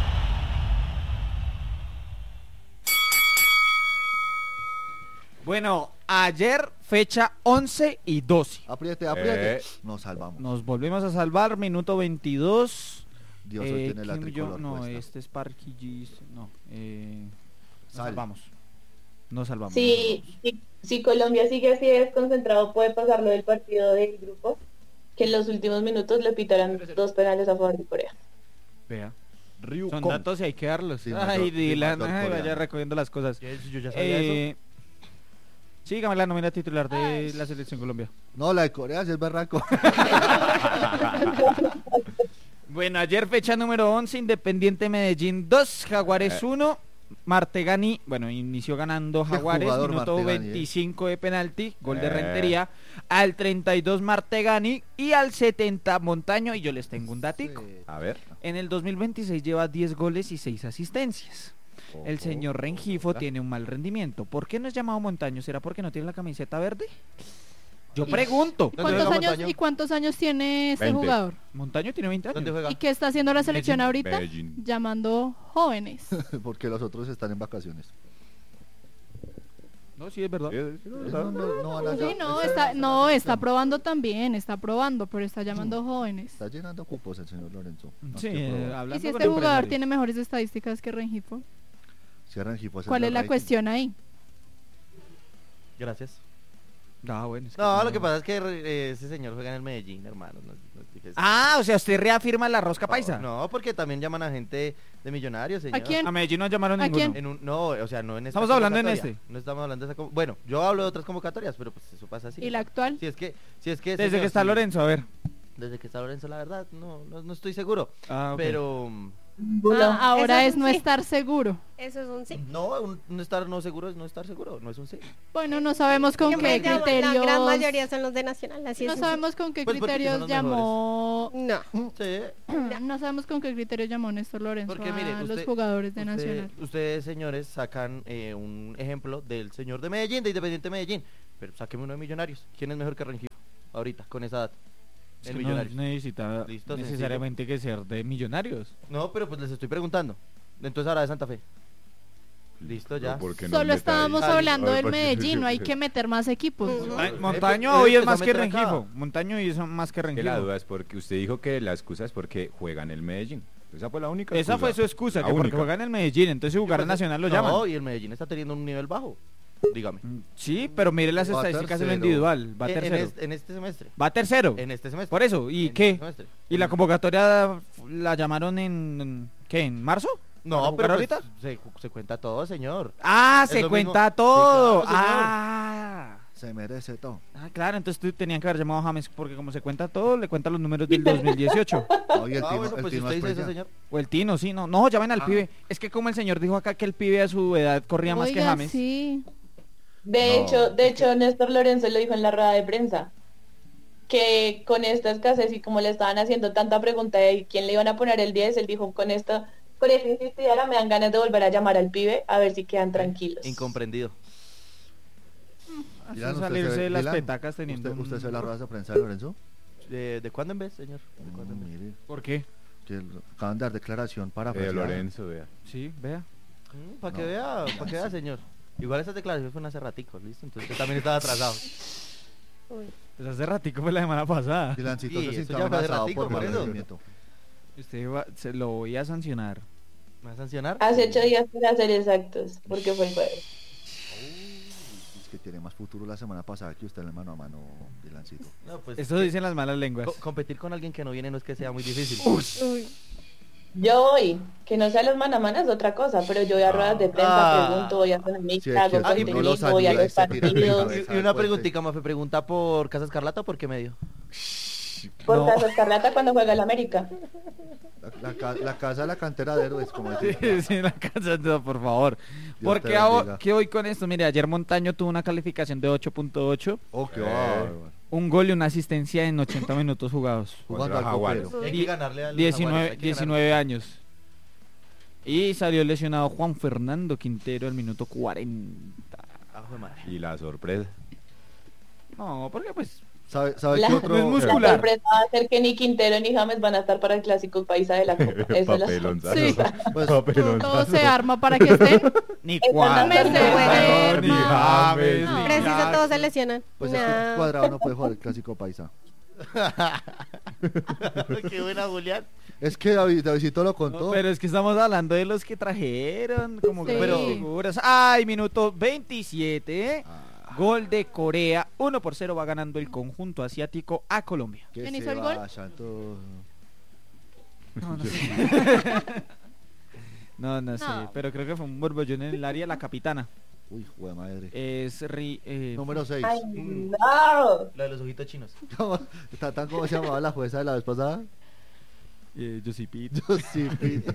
Bueno, ayer fecha once y doce. Apriete, apriete. Eh. Nos salvamos. Nos volvemos a salvar, minuto veintidós. Dios, hoy tiene la Kim tricolor Jong- No, puesta. este es Parky Gis. No, eh, nos Sal. salvamos. Nos salvamos. Si, si, si Colombia sigue así desconcentrado, puede pasar lo del partido del grupo, que en los últimos minutos le pitarán dos penales a favor de Corea. Vea. Ryu Son Kong. datos y hay que darlos. Sí, Ay, mandó- sí, Dylan, mandó el ay, vaya coreano. recogiendo las cosas. Yo yo ya sabía eso. Eh, sígame la nómina titular de la selección Colombia. No, la de Corea sí es berraco. Bueno, ayer fecha número once, Independiente Medellín dos, Jaguares uno, Martegani, bueno, inició ganando Qué Jaguares, jugador minuto Martegani, eh. veinticinco de penalti, gol de Eh. Rentería, al treinta y dos Martegani y al setenta Montaño, y yo les tengo un datico. Sí. A ver. En el dos mil veintiséis lleva diez goles y seis asistencias. El señor Rengifo Hola. tiene un mal rendimiento. ¿Por qué no es llamado Montaño? ¿Será porque no tiene la camiseta verde? Yo pregunto. ¿Dónde ¿Cuántos juega años, Montaño? ¿Y cuántos años tiene este veinte. jugador? Montaño tiene veinte ¿Dónde años. juega? ¿Y qué está haciendo la selección Medellín. ahorita? Medellín. Llamando jóvenes. Porque los otros están en vacaciones. No, sí, es verdad. Sí, sí, No, no, no van a Sí, llam- no, esa- está, esa- no, esa- está probando también, está probando, pero está llamando jóvenes. Está llenando cupos el señor Lorenzo. Más Sí, que eh, probar. hablando ¿Y si con este jugador empresarios. tiene mejores estadísticas que Rengifo? Cierran Gifo, ese ¿Cuál es la rating. cuestión ahí? Gracias. Ah, bueno. es que No, no- lo que pasa es que eh, ese señor juega en el Medellín, hermano. No, no dije eso. Ah, o sea, usted reafirma la rosca paisa. No, porque también llaman a gente de millonarios, señor. ¿A quién? A Medellín no llamaron ¿A ninguno. quién? En un, no, o sea, no en esta Estamos hablando en convocatoria. este. No estamos hablando de esa conv- Bueno, yo hablo de otras convocatorias, pero pues eso pasa así. ¿Y la actual? Si es que, si es que Desde señor, que está sí, Lorenzo, a ver. Desde que está Lorenzo, la verdad, no, no, no estoy seguro. Ah, ok. Pero Ah, ahora Eso es un no sí. estar seguro. Eso es un sí. no, un, no estar no seguro es no estar seguro, no es un sí. Bueno, no sabemos con Siempre qué llama- criterios. La gran mayoría son los de Nacional, así No es. sabemos con qué Pues porque son criterios los llamó. No. Sí. No sabemos con qué criterios llamó Néstor Lorenzo Porque a mire, los usted- jugadores de usted- Nacional. Ustedes, señores, sacan eh, un ejemplo del señor de Medellín, de Independiente Medellín. Pero sáqueme uno de Millonarios. ¿Quién es mejor que Rengifo ahorita, con esa edad? Es En que no Millonarios. necesita Listo, necesariamente que ser de Millonarios. No, pero pues les estoy preguntando. Entonces ahora de Santa Fe. Listo, ya. ¿Por qué no Solo meta ahí? estábamos Ay, hablando ay, del porque- Medellín, no hay que meter más equipos. Ay, Eh, Montaño pues, hoy es empezó más a que meter acá. Rengifo. Montaño hoy es más que Que la Rengifo. duda es porque usted dijo que la excusa es porque juega en el Medellín. Esa fue la única Esa excusa. fue su excusa, La que porque única. juega en el Medellín, entonces si jugar en Pues, Nacional lo no, llaman. y el Medellín está teniendo un nivel bajo. Dígame. Sí, pero mire las Va estadísticas en lo tercero. individual. Va En- en, tercero. este, en este semestre. Va tercero. En este semestre. Por eso, ¿y En qué? este semestre. ¿Y la convocatoria la llamaron en qué? ¿En marzo? ¿Para No, jugar pero pues, ahorita? se, se cuenta todo, señor. Ah, Es se lo cuenta mismo. todo. Sí, claro, señor. ah. Se merece todo. Ah, claro, entonces tú tenían que haber llamado a James porque como se cuenta todo, le cuentan los números del dos mil dieciocho. No, y el Ah, Tino, bueno, el pues si Tino usted dice después eso, ya. señor. O el Tino, sí, no. No, llamen al Ah. pibe. Es que como el señor dijo acá que el pibe a su edad corría más que Oiga, James. sí. De No, hecho, de es hecho, Néstor Lorenzo lo dijo en la rueda de prensa, que con esta escasez y como le estaban haciendo tanta pregunta de quién le iban a poner el diez, él dijo, con esto, con esta insistidera me dan ganas de volver a llamar al pibe a ver si quedan tranquilos. Incomprendido. Hasta Dylan, ¿usted salirse se ve- de las Dylan, petacas teniendo ¿Usted, usted un- se ve las ruedas de prensa de Lorenzo? ¿De, de cuándo en vez, señor? ¿De cuándo en Mm, vez? mire, ¿Por qué? que el- acaban de dar declaración para Eh, Lorenzo, vea. Sí, vea. para que No, vea, ya, para que vea, sí. señor. Igual esas declaraciones fueron hace ratico, ¿listo? Entonces usted también estaba atrasado. Uy. Pues hace ratico fue la semana pasada. Dilancito Sí, se eso sintió ya fue hace amenazado ratico, por por mal eso. rendimiento. Usted va- se lo voy a sancionar. ¿Me va a sancionar? Hace ocho días para ser exactos, porque fue el jueves. Es que tiene más futuro la semana pasada que usted en el mano a mano, Dilancito. No, pues, Eso dicen las malas lenguas. co- competir con alguien que no viene no es que sea muy difícil. Uy. Yo voy, que no sea los manamanas es otra cosa, pero yo voy a ruedas de prensa, Ah. pregunto, voy a hacer Sí, mixta, es hago que Ah, y contenido, no los voy a ayuda los y se tira de partidos. cabeza. Y, y una preguntita, Mafe, pregunta por Casa Escarlata, ¿por qué medio? Por No. Casa Escarlata cuando juega el América. La, la ca- la casa de la cantera de héroes, como Sí, decía. sí, la casa, no, por favor. Dios ¿Por te qué, hago- bendiga. qué hoy con esto? Mire, ayer Montaño tuvo una calificación de ocho punto ocho, Oh, qué Eh. bárbaro. un gol y una asistencia en ochenta minutos jugados. Jugando Contra al Jaguares. copero. Hay que ganarle al diecinueve, Jaguares, hay que diecinueve años. Y salió lesionado Juan Fernando Quintero al minuto cuarenta. ganarle. Ah, jue madre. Y la sorpresa. No, porque pues... ¿Sabe, sabe La, qué otro? no es la muscular. sorpresa va a ser que ni Quintero ni James van a estar para el clásico paisa de la Copa. Esa es la Papelonzazo. Sí. Pues, Papelonzazo. Todo se arma para que estén. Ni Esa Cuadro, es la ni sorpresa. ni James, No. ni Preciso, Jackson. todos se lesionan. Pues es que Nah. Cuadrado no puede jugar el clásico paisa. Qué buena, Julián. Es que David, Davidito lo contó. No, pero es que estamos hablando de los que trajeron como Sí. pero figuras. Ay, minuto veintisiete. Gol de Corea. uno por cero va ganando el conjunto asiático a Colombia. Que ¿Quién se hizo el gol? vayan todos. No, no sé. no, no sé, No. pero creo que fue un borbollón en el área. La capitana Uy, jue madre. es Ri- eh, Número seis. Ay, no. La de los ojitos chinos. ¿Está tan como se llamaba la jueza de la vez pasada? eh, Josipit. Yo sí, Pito.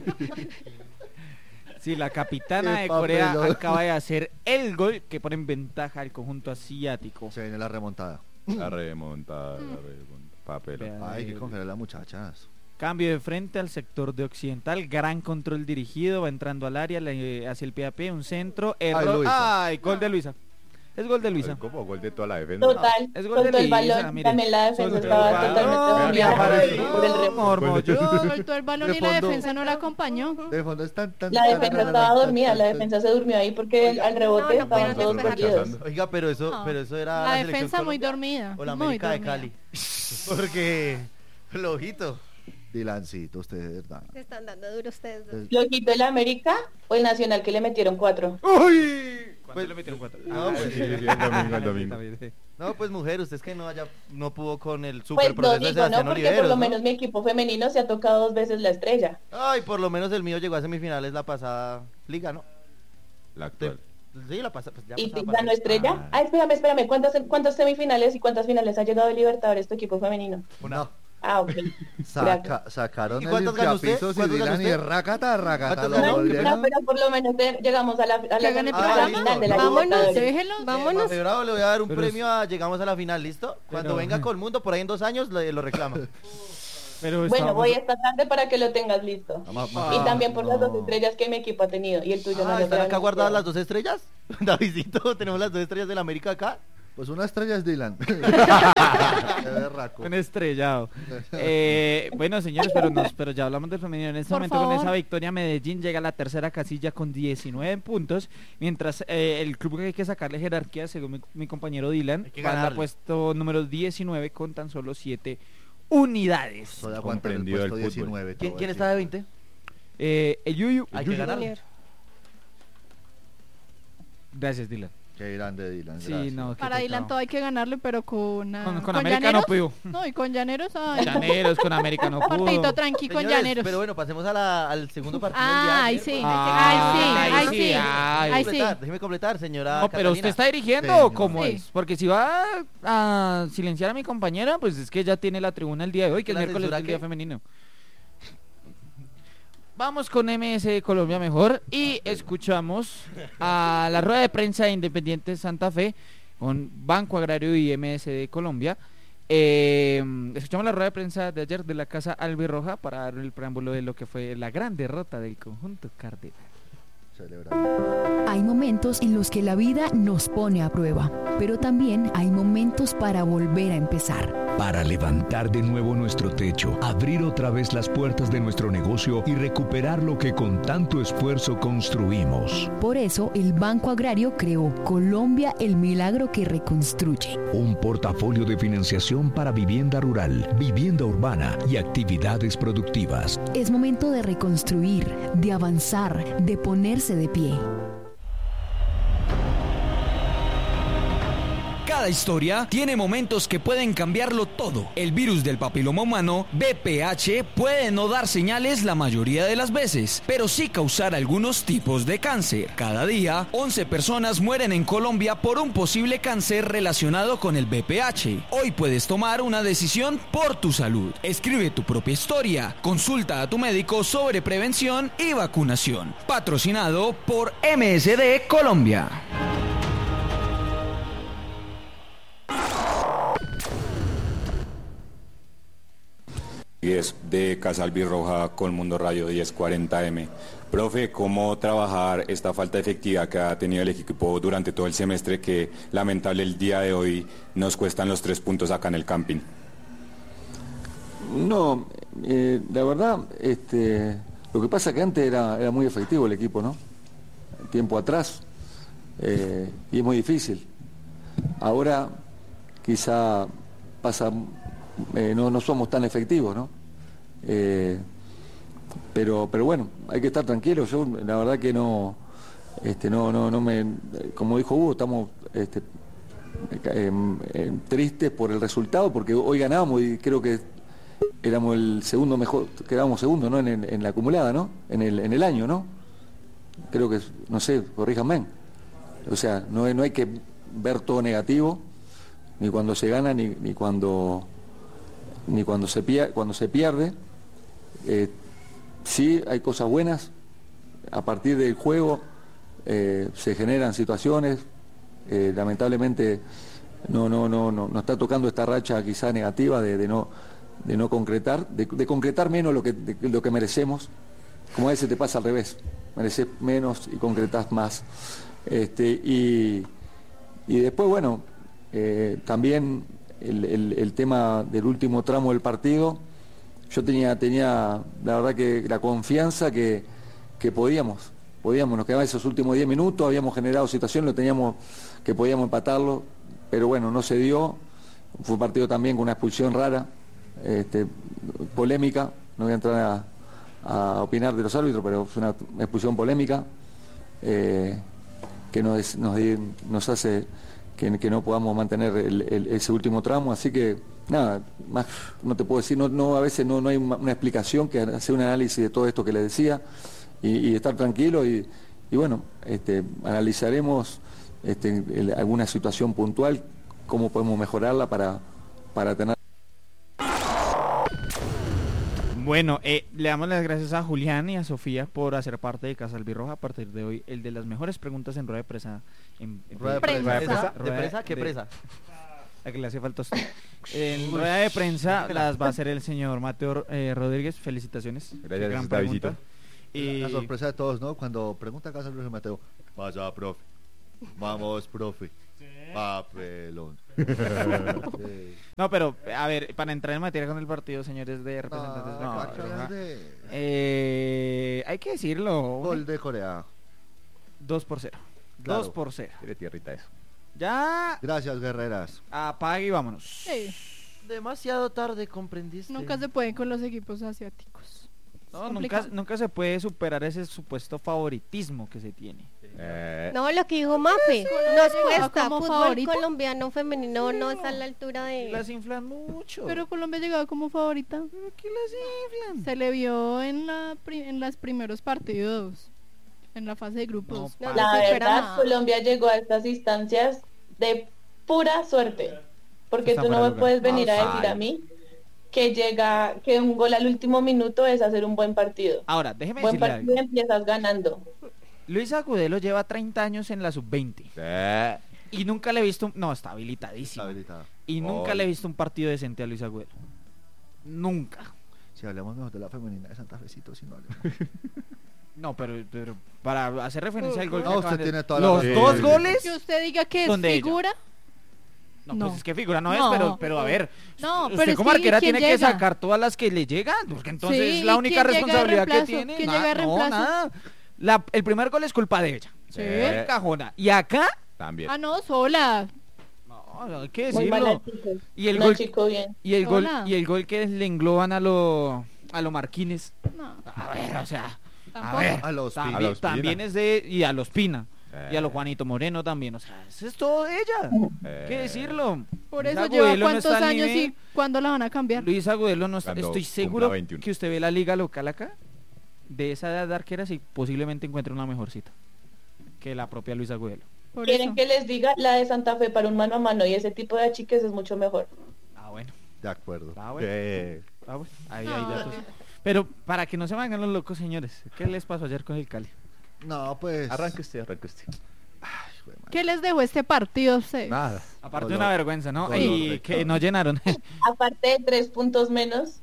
Sí, la capitana Qué de Corea papelón. acaba de hacer el gol que pone en ventaja al conjunto asiático. Se viene la remontada. La remontada, la remontada. Papel. Vea. Hay que congelar a las muchachas. Cambio de frente al sector de occidental, gran control dirigido, va entrando al área, le- hacia el pie a pie, un centro, error. Luisa. Ay, gol de Luisa. Es gol de Luisa. Como gol de toda la defensa. Total, Es gol de soltó el Luisa, balón, mire. también la defensa Soltó estaba el balón. totalmente Vea, desviada para el- por el rebote. Mormollón. Soltó el balón De y la fondo. defensa no la acompañó. De fondo están tan. La tan- defensa tan- estaba tan- dormida, tan- la tan- defensa se durmió ahí porque al rebote no, no estaban pueden todos despejar. perdidos. Oiga, pero eso, No. pero eso era La selección defensa muy Colombia dormida. o la muy América de dormida. Cali. Porque el ojito. Dilancito, usted de verdad. Se están dando duro ustedes dos. Es- ¿Lo quitó el América o el Nacional que le metieron cuatro? ¡Uy! Pues, le metieron cuatro? No, Ah, pues, sí, sí, el domingo, el domingo. no, pues mujer, usted es que no haya, no pudo con el super Pues no proceso de digo, ¿no? Sebastián Porque por Oliveros, lo ¿no? menos mi equipo femenino se ha tocado dos veces la estrella. Ay, por lo menos el mío llegó a semifinales la pasada liga, ¿no? La actual. Sí, la pasada, pues ya ¿Y pasaba te para ganó mí. estrella? Ah, espérame, espérame. ¿Cuántas, ¿Cuántas semifinales y cuántas finales ha llegado de Libertadores tu equipo femenino? Una. Ah, ok. Saca, sacaron ¿Y el cuántos ganó usted? limpiapisos y ¿Cuántos ganó Dylan y usted? racata, racata. ¿Cuántos lo ganó? No, volvieron. no, pero por lo menos de- llegamos a la, a la, Que gane el a la programa. final de la Vámonos, Libertadores. Déjelo. Vámonos. Mafe Bravo, le voy a dar un Pero premio a llegamos a la final, ¿listo? Cuando Pero- venga con Mundo, por ahí en dos años, lo, lo reclama. Pero Bueno, estábamos- voy esta tarde para que lo tengas listo. Vamos, Ah, Y también por las dos no. estrellas que mi equipo ha tenido. Y el tuyo no Ah, lo ¿están creo, acá no guardadas creo. las dos estrellas? Davidito, tenemos las dos estrellas del América acá. Pues una estrella es Dylan. Qué berraco. Un estrellado. Eh, bueno, señores, pero, nos, pero ya hablamos del femenino. En este Por momento, con favor. esa victoria, Medellín llega a la tercera casilla con diecinueve puntos. Mientras eh, el club que hay que sacarle jerarquía, según mi, mi compañero Dylan, Hay que pasa ganarle. puesto número diecinueve con tan solo siete unidades. Soy aguantar el Comprendido puesto el fútbol. diecinueve. ¿Quién, todo quién aquí. está de veinte? Eh, el Yuyu. Hay el que Yuyu. ganarle. Gracias, Dylan. Qué grande Dylan. Sí, gracias. no, qué Para pecado. Dylan todo hay que ganarle, pero con... ah, Con, con América no Llaneros. pudo. No, y con Llaneros. ay. Llaneros, con América no pudo. Partidito tranqui con Señores, Llaneros. pero bueno, pasemos a la- al segundo partido del día de Ah, ahí ayer, sí. pues. Ay, sí, Ay, ay, sí, sí. ay. Ay, sí. Completar, Déjeme completar, señora No, pero usted Catalina. está dirigiendo Señor. o cómo Sí. es. Porque si va a silenciar a mi compañera, pues es que ya tiene la tribuna el día de hoy, que es ¿La miércoles censura del día qué? femenino. Vamos con M S de Colombia mejor y escuchamos a la rueda de prensa de Independiente Santa Fe con Banco Agrario y M S de Colombia. Eh, escuchamos la rueda de prensa de ayer de la Casa Albirroja para dar el preámbulo de lo que fue la gran derrota del conjunto cardenal. Celebrando. Hay momentos en los que la vida nos pone a prueba, pero también hay momentos para volver a empezar. Para levantar de nuevo nuestro techo, abrir otra vez las puertas de nuestro negocio y recuperar lo que con tanto esfuerzo construimos. Por eso, el Banco Agrario creó Colombia, el milagro que reconstruye. Un portafolio de financiación para vivienda rural, vivienda urbana y actividades productivas. Es momento de reconstruir, de avanzar, de ponerse de pie. Cada historia tiene momentos que pueden cambiarlo todo. El virus del papiloma humano, B P H, puede no dar señales la mayoría de las veces, pero sí causar algunos tipos de cáncer. Cada día, once personas mueren en Colombia por un posible cáncer relacionado con el B P H. Hoy puedes tomar una decisión por tu salud. Escribe tu propia historia. Consulta a tu médico sobre prevención y vacunación. Patrocinado por M S D Colombia. diez de Casa Albirroja con Mundo Radio diez cuarenta M. Profe, ¿cómo trabajar esta falta de efectividad que ha tenido el equipo durante todo el semestre que lamentable el día de hoy nos cuestan los tres puntos acá en el camping? No, eh, la verdad, este, lo que pasa es que antes era, era muy efectivo el equipo, ¿no? Tiempo atrás, eh, y es muy difícil. Ahora quizá pasa, eh, no, no somos tan efectivos, ¿no? Eh, pero, pero bueno, hay que estar tranquilos. Yo la verdad que no, este, no, no, no me, como dijo Hugo, estamos este, eh, eh, tristes por el resultado, porque hoy ganamos y creo que éramos el segundo mejor, quedábamos segundo, ¿no? En, en, en la acumulada, ¿no? En el, en el año, ¿no? Creo que, no sé, corríjanme. O sea, no, no hay que ver todo negativo, ni cuando se gana, ni, ni cuando ni cuando se pierde, cuando se pierde. Eh, sí hay cosas buenas. A partir del juego eh, se generan situaciones. Eh, lamentablemente no, no, no, no, no está tocando esta racha quizá negativa de, de no de no concretar, de, de concretar menos lo que, de, lo que merecemos. Como a veces te pasa al revés, mereces menos y concretás más. Este, y, y después, bueno, eh, también el, el, el tema del último tramo del partido, yo tenía, tenía la verdad que la confianza que, que podíamos, podíamos, nos quedaban esos últimos diez minutos, habíamos generado situación, lo teníamos que podíamos empatarlo, pero bueno, no se dio. Fue un partido también con una expulsión rara, este, polémica, no voy a entrar a, a opinar de los árbitros, pero fue una expulsión polémica, eh, que nos, nos, nos hace que, que no podamos mantener el, el, ese último tramo, así que nada, más no te puedo decir, no, no a veces no, no hay una explicación que hacer un análisis de todo esto que le decía y, y estar tranquilo y, y bueno, este, analizaremos este, el, alguna situación puntual, cómo podemos mejorarla para, para tener. Bueno, eh, le damos las gracias a Julián y a Sofía por hacer parte de Casa Albirroja. A partir de hoy, el de las mejores preguntas en rueda de presa. En, en ¿Rueda de rueda prensa? de presa? ¿De presa? ¿Qué de- presa? A que le hace falta a usted. En rueda de prensa las va a hacer el señor Mateo eh, Rodríguez. Felicitaciones. Gracias, Gran esta pregunta. visita. Y La sorpresa de todos, ¿no? Cuando pregunta acá Luis Mateo, vaya, profe. Vamos, profe. Papelón. Sí. No, pero, a ver, para entrar en materia con el partido, señores de representantes de No, Cali, hay que hablar Roja, de- eh, hay que decirlo. Gol de Corea. dos por cero. Claro. dos por cero. Tiene tierrita eso. Ya. Gracias, guerreras. Apague y vámonos. Sí, Demasiado tarde comprendiste. nunca se pueden con los equipos asiáticos. No, Es nunca, complicado. nunca se puede superar ese supuesto favoritismo que se tiene. Eh, No, lo que dijo Mafe, nos llegado cuesta. como Fútbol favorita. colombiano femenino no está a la altura de... Las inflan mucho. Pero Colombia llegaba como favorita. ¿Qué las inflan? Se le vio en la pri- en los primeros partidos, en la fase de grupos. No, No La se espera verdad, nada. Colombia llegó a estas instancias de pura suerte. Porque Está tú no fuera me de puedes lugar. venir a decir Ay. a mí que llega, que un gol al último minuto es hacer un buen partido. Ahora, déjeme Buen decirle partido algo. y empiezas ganando. Luis Agudelo lleva treinta años en la sub veinte. eh, Y nunca le he visto... Un... No, está habilitadísimo. Está habilitada. Y nunca Ay. le he visto un partido decente a Luis Agudelo. Nunca. Si hablamos mejor de la femenina de Santa Fecito, si no hablemos. No, pero, pero para hacer referencia al gol que No, acaban usted de- tiene toda la Los razón. dos Sí. goles... Que usted diga que es ¿Dónde ella? figura. No, No. pues es que figura no, No. es, pero, pero a ver, No, usted pero es como que, arquera ¿quién tiene que llega? sacar todas las que le llegan, porque entonces Sí, es la ¿y única quién llega de responsabilidad que reemplazo? tiene. ¿Quién Nada, llega de no, reemplazo? nada. La- el primer gol es culpa de ella. Sí. Eh. Cajona. Y acá, también. Ah, no, sola. no, hay que Muy mal decirlo. chico. Y el No, gol chico, bien. y el gol Hola. y el gol que le engloban a lo a lo Marquines. No, A ver, o sea, a tampoco. ver, A los también, A los Pina. también es de y a los Pina. Eh. Y a lo Juanito Moreno también, o sea, eso es todo de ella. Eh. Hay que decirlo. Por Luis eso Agudelo lleva no cuántos está al años nivel. y cuándo la van a cambiar. Luis Agudelo no está, Cuando estoy cumpla seguro veintiuno. que usted ve la liga local acá, de esa edad de arqueras y posiblemente encuentre una mejorcita que la propia Luis Agudelo. Por Quieren eso. que les diga la de Santa Fe para un mano a mano y ese tipo de achiques es mucho mejor. Ah, bueno. De acuerdo. Ah, bueno. Eh, Ah, bueno. Ahí No, hay datos. eh. Pero para que no se me hagan los locos, señores, ¿qué les pasó ayer con el Cali? No, pues. arranque usted, arranque usted. ¿Qué les dejó este partido a ustedes? Nada. Aparte Color- una vergüenza, ¿no? color Y de que cara. no llenaron. Aparte de tres puntos menos,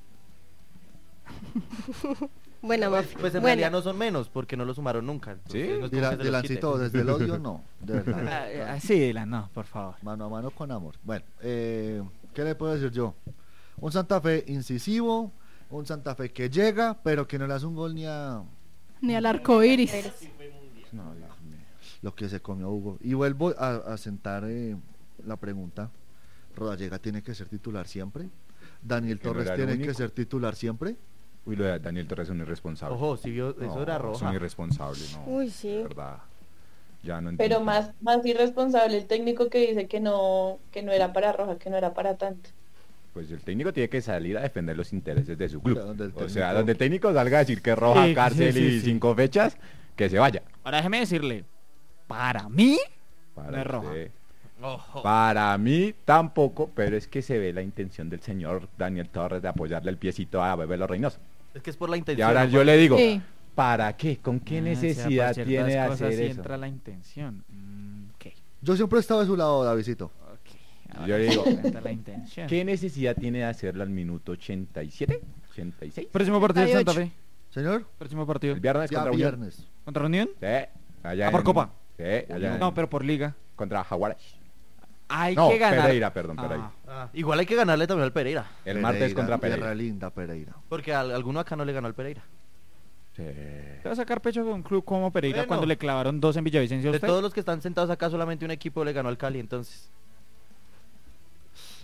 Buena, Pues, Mafe. pues en Buena. realidad no son menos, porque no los sumaron nunca. entonces Sí. no es como Dila- que se los Dilancito, quite. desde el odio no. De verdad. Ah, ah, sí, Dylan, no, por favor. Mano a mano con amor. Bueno, eh, ¿qué le puedo decir yo? Un Santa Fe incisivo, un Santa Fe que llega, pero que no le hace un gol ni a... Ni al arco iris. No, Dios mío, lo que se comió Hugo. Y vuelvo a, a sentar eh, la pregunta. ¿Rodallega tiene que ser titular siempre? ¿Daniel Que no Torres era el tiene único. que ser titular siempre? Uy, lo de Daniel Torres es un irresponsable. Ojo, si vio, eso No, era Es roja. un irresponsable, no. Uy, sí. De verdad. Ya no pero entiendo. más, más irresponsable el técnico que dice que no, que no era para Roja, que no era para tanto. Pues el técnico tiene que salir a defender los intereses de su club. Pero donde el O sea, técnico- donde el técnico salga a decir que roja, Sí, cárcel sí, sí, y sí. cinco fechas, que se vaya. Ahora déjeme decirle, para mí, Para, no es roja. usted. Ojo. Para mí tampoco, pero es que se ve la intención del señor Daniel Torres de apoyarle el piecito a Bebelo Reynoso. Es que es por la Y intención. ahora ¿no? yo le digo, Sí. ¿para qué? ¿Con qué Ah, necesidad o sea, para tiene de ciertas cosas hacer sí eso? entra la intención. Mm, ok, Yo siempre he estado de su lado, Davidito. ok. Yo Ahora le digo, sí entra la intención. ¿qué necesidad tiene de hacerlo al minuto ochenta y siete? ¿ochenta y seis? Próximo partido de Santa Fe. Señor, Próximo partido. El viernes ya contra Unión. viernes. ¿Contra Unión? Sí, allá ¿Ah, por en- Copa? Sí, allá No, en- pero por liga. contra Jaguares. Hay No, que ganar. Pereira, perdón, Ah. Pereira. Ah, igual hay que ganarle también al Pereira. El martes contra Tierra Pereira. linda, Pereira. Porque al- alguno acá no le ganó al Pereira. Sí. ¿Te va a sacar pecho con un club como Pereira Bueno. cuando le clavaron dos en Villavicencio a De usted? todos los que están sentados acá, solamente un equipo le ganó al Cali, entonces.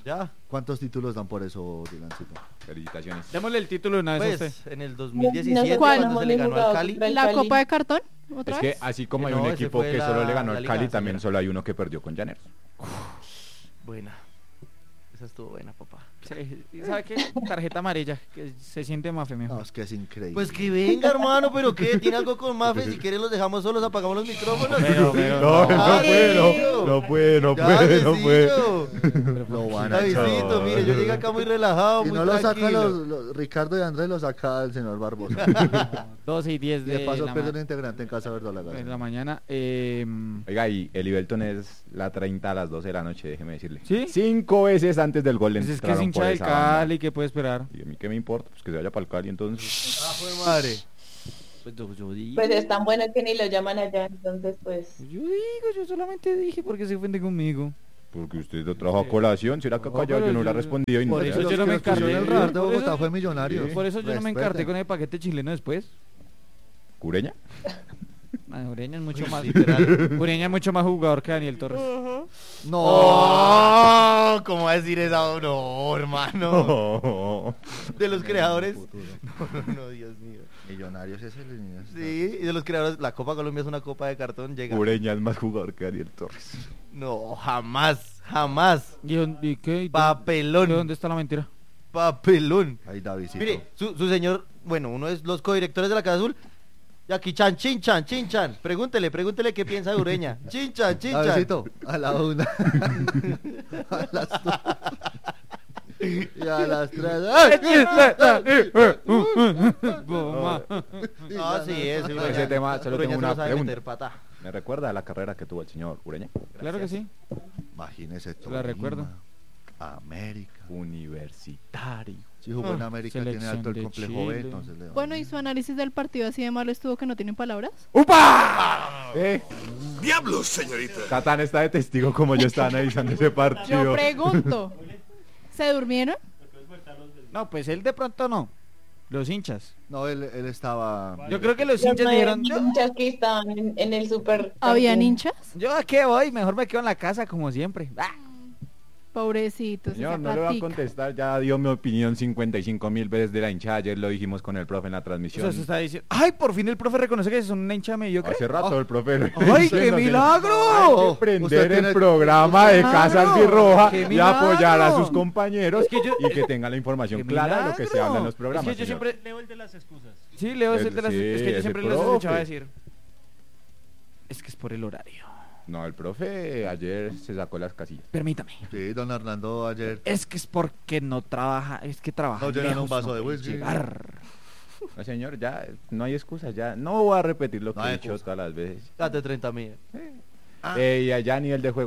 Ya. ¿Cuántos títulos dan por eso, Dylancito? Felicitaciones. Démosle el título de una vez a Pues, usted. en el dos mil diecisiete, No sé ¿Cuál? cuando se le ganó al Cali. contra el ¿La Cali. Copa de Cartón? ¿Otra Es vez? que así como hay No, un ese equipo fue que la- solo le ganó la al Liga, Cali, también señora. solo hay uno que perdió con Llaneros. Buena. Esa estuvo buena, papá. Sí, ¿y ¿Sabe qué? Tarjeta amarilla, que se siente más feo. No, es que es increíble. Pues que venga, hermano, pero ¿qué? ¿Tiene algo con Mafe? Si quieren los dejamos solos, apagamos los micrófonos. Pero, pero, No, no, Ah, puede, Davidito. no, no puede, no Ya, puede, no puede. Davidito. Lo van a Davidito, echar. mire, yo llegué acá muy relajado, Si muy no lo sacan tranquilo. los, los- Ricardo y Andrés, lo saca el señor Barbosa. doce y diez Y de, de paso la, pierde ma- un integrante en casa de verdolaga. la mañana. Eh, Oiga, y el Ibelton es la treinta a las doce de la noche, déjeme decirle. ¿Sí? Cinco veces antes del gol le pues es que es entraron hincha por del esa banda. Cali, ¿qué puede esperar? Y a mí qué me importa, pues que se vaya para el Cali entonces. Ah, fue madre. Pues yo, yo digo, Pues es tan bueno que ni lo llaman allá, entonces pues... yo digo, yo solamente dije porque se ofende conmigo. Porque usted lo trajo a colación, será que No, callado pero yo no le yo- he respondido y no. por sé. eso Los yo no que me nos pusieron encargué. el radar de Por Bogotá eso- fue millonario. Por eso yo no me Respeten. encarté con el paquete chileno después. ¿Cureña? Ah, Ureña es mucho más literal. Ureña es mucho más jugador que Daniel Torres. No. Oh, ¿cómo va a decir esa? No, hermano. No. De los creadores. No, no, no, Dios mío. Millonarios es el niño. Sí, y de los creadores, la Copa Colombia es una copa de cartón, llega. Cureña es más jugador que Daniel Torres. No, jamás, jamás. ¿Y, dónde- y qué? ¿Y Papelón. dónde- ¿Dónde está la mentira? Papelón. Ahí Davidito. Mire, su, su señor, bueno, uno es los codirectores de la Casa Azul. Y aquí Chan, Chinchan, Chinchan. Pregúntele, pregúntele qué piensa de Ureña. Chinchan, Chinchan. Davidito, a la una. A las dos. Y a las tres. Goma. Ah, sí, eso. Ese tema, solo tengo una pregunta. Pata. ¿Me recuerda la carrera que tuvo el señor Ureña? Claro que sí. Imagínese todo. La recuerdo. América. Universitario. Si jugó en Ah, América, tiene selección alto el de complejo Chile. B, entonces le va Bueno, ¿y bien. su análisis del partido así de malo estuvo que no tienen palabras? ¡Upa! ¿Eh? ¡Diablos, señorita! Catán está de testigo como yo estaba analizando ese partido. Yo pregunto, ¿se durmieron? No, pues él de pronto no. Los hinchas. No, él, él estaba... Yo creo que los Los hinchas nueve dijeron, yo, hinchas que estaban en, en el super... ¿Habían hinchas? yo a qué voy, mejor me quedo en la casa como siempre. Ah, Pobrecitos, Señor, esa no le voy a platica. contestar, ya dio mi opinión cincuenta y cinco mil veces de la hinchada, ayer lo dijimos con el profe en la transmisión. eso se está diciendo. Ay, por fin el profe reconoce que son una hincha mediocre. Hace rato el profe. lo- ¡Ay, qué diciendo, milagro! Hay que Usted prender tiene- el programa de ¡Claro! Casa Albirroja ¡Qué y apoyar a milagro! sus compañeros Es que yo- y que tengan la información ¡Qué clara de lo que se habla en los milagro! programas. Es que yo señor. siempre... Leo el de las excusas. Sí, Leo es el de las... Sí, es que yo ese siempre les profe. escuchaba decir... Es que es por el horario. No, el profe ayer se sacó las casillas. Permítame. Sí, don Hernando ayer... Es que es porque no trabaja, es que trabaja No llenan un lejos, vaso no de puede whisky. llegar. No, señor, ya no hay excusas, ya no voy a repetir lo que No he hay dicho excusa. todas las veces. Date treinta mil. Eh, y allá a nivel de juego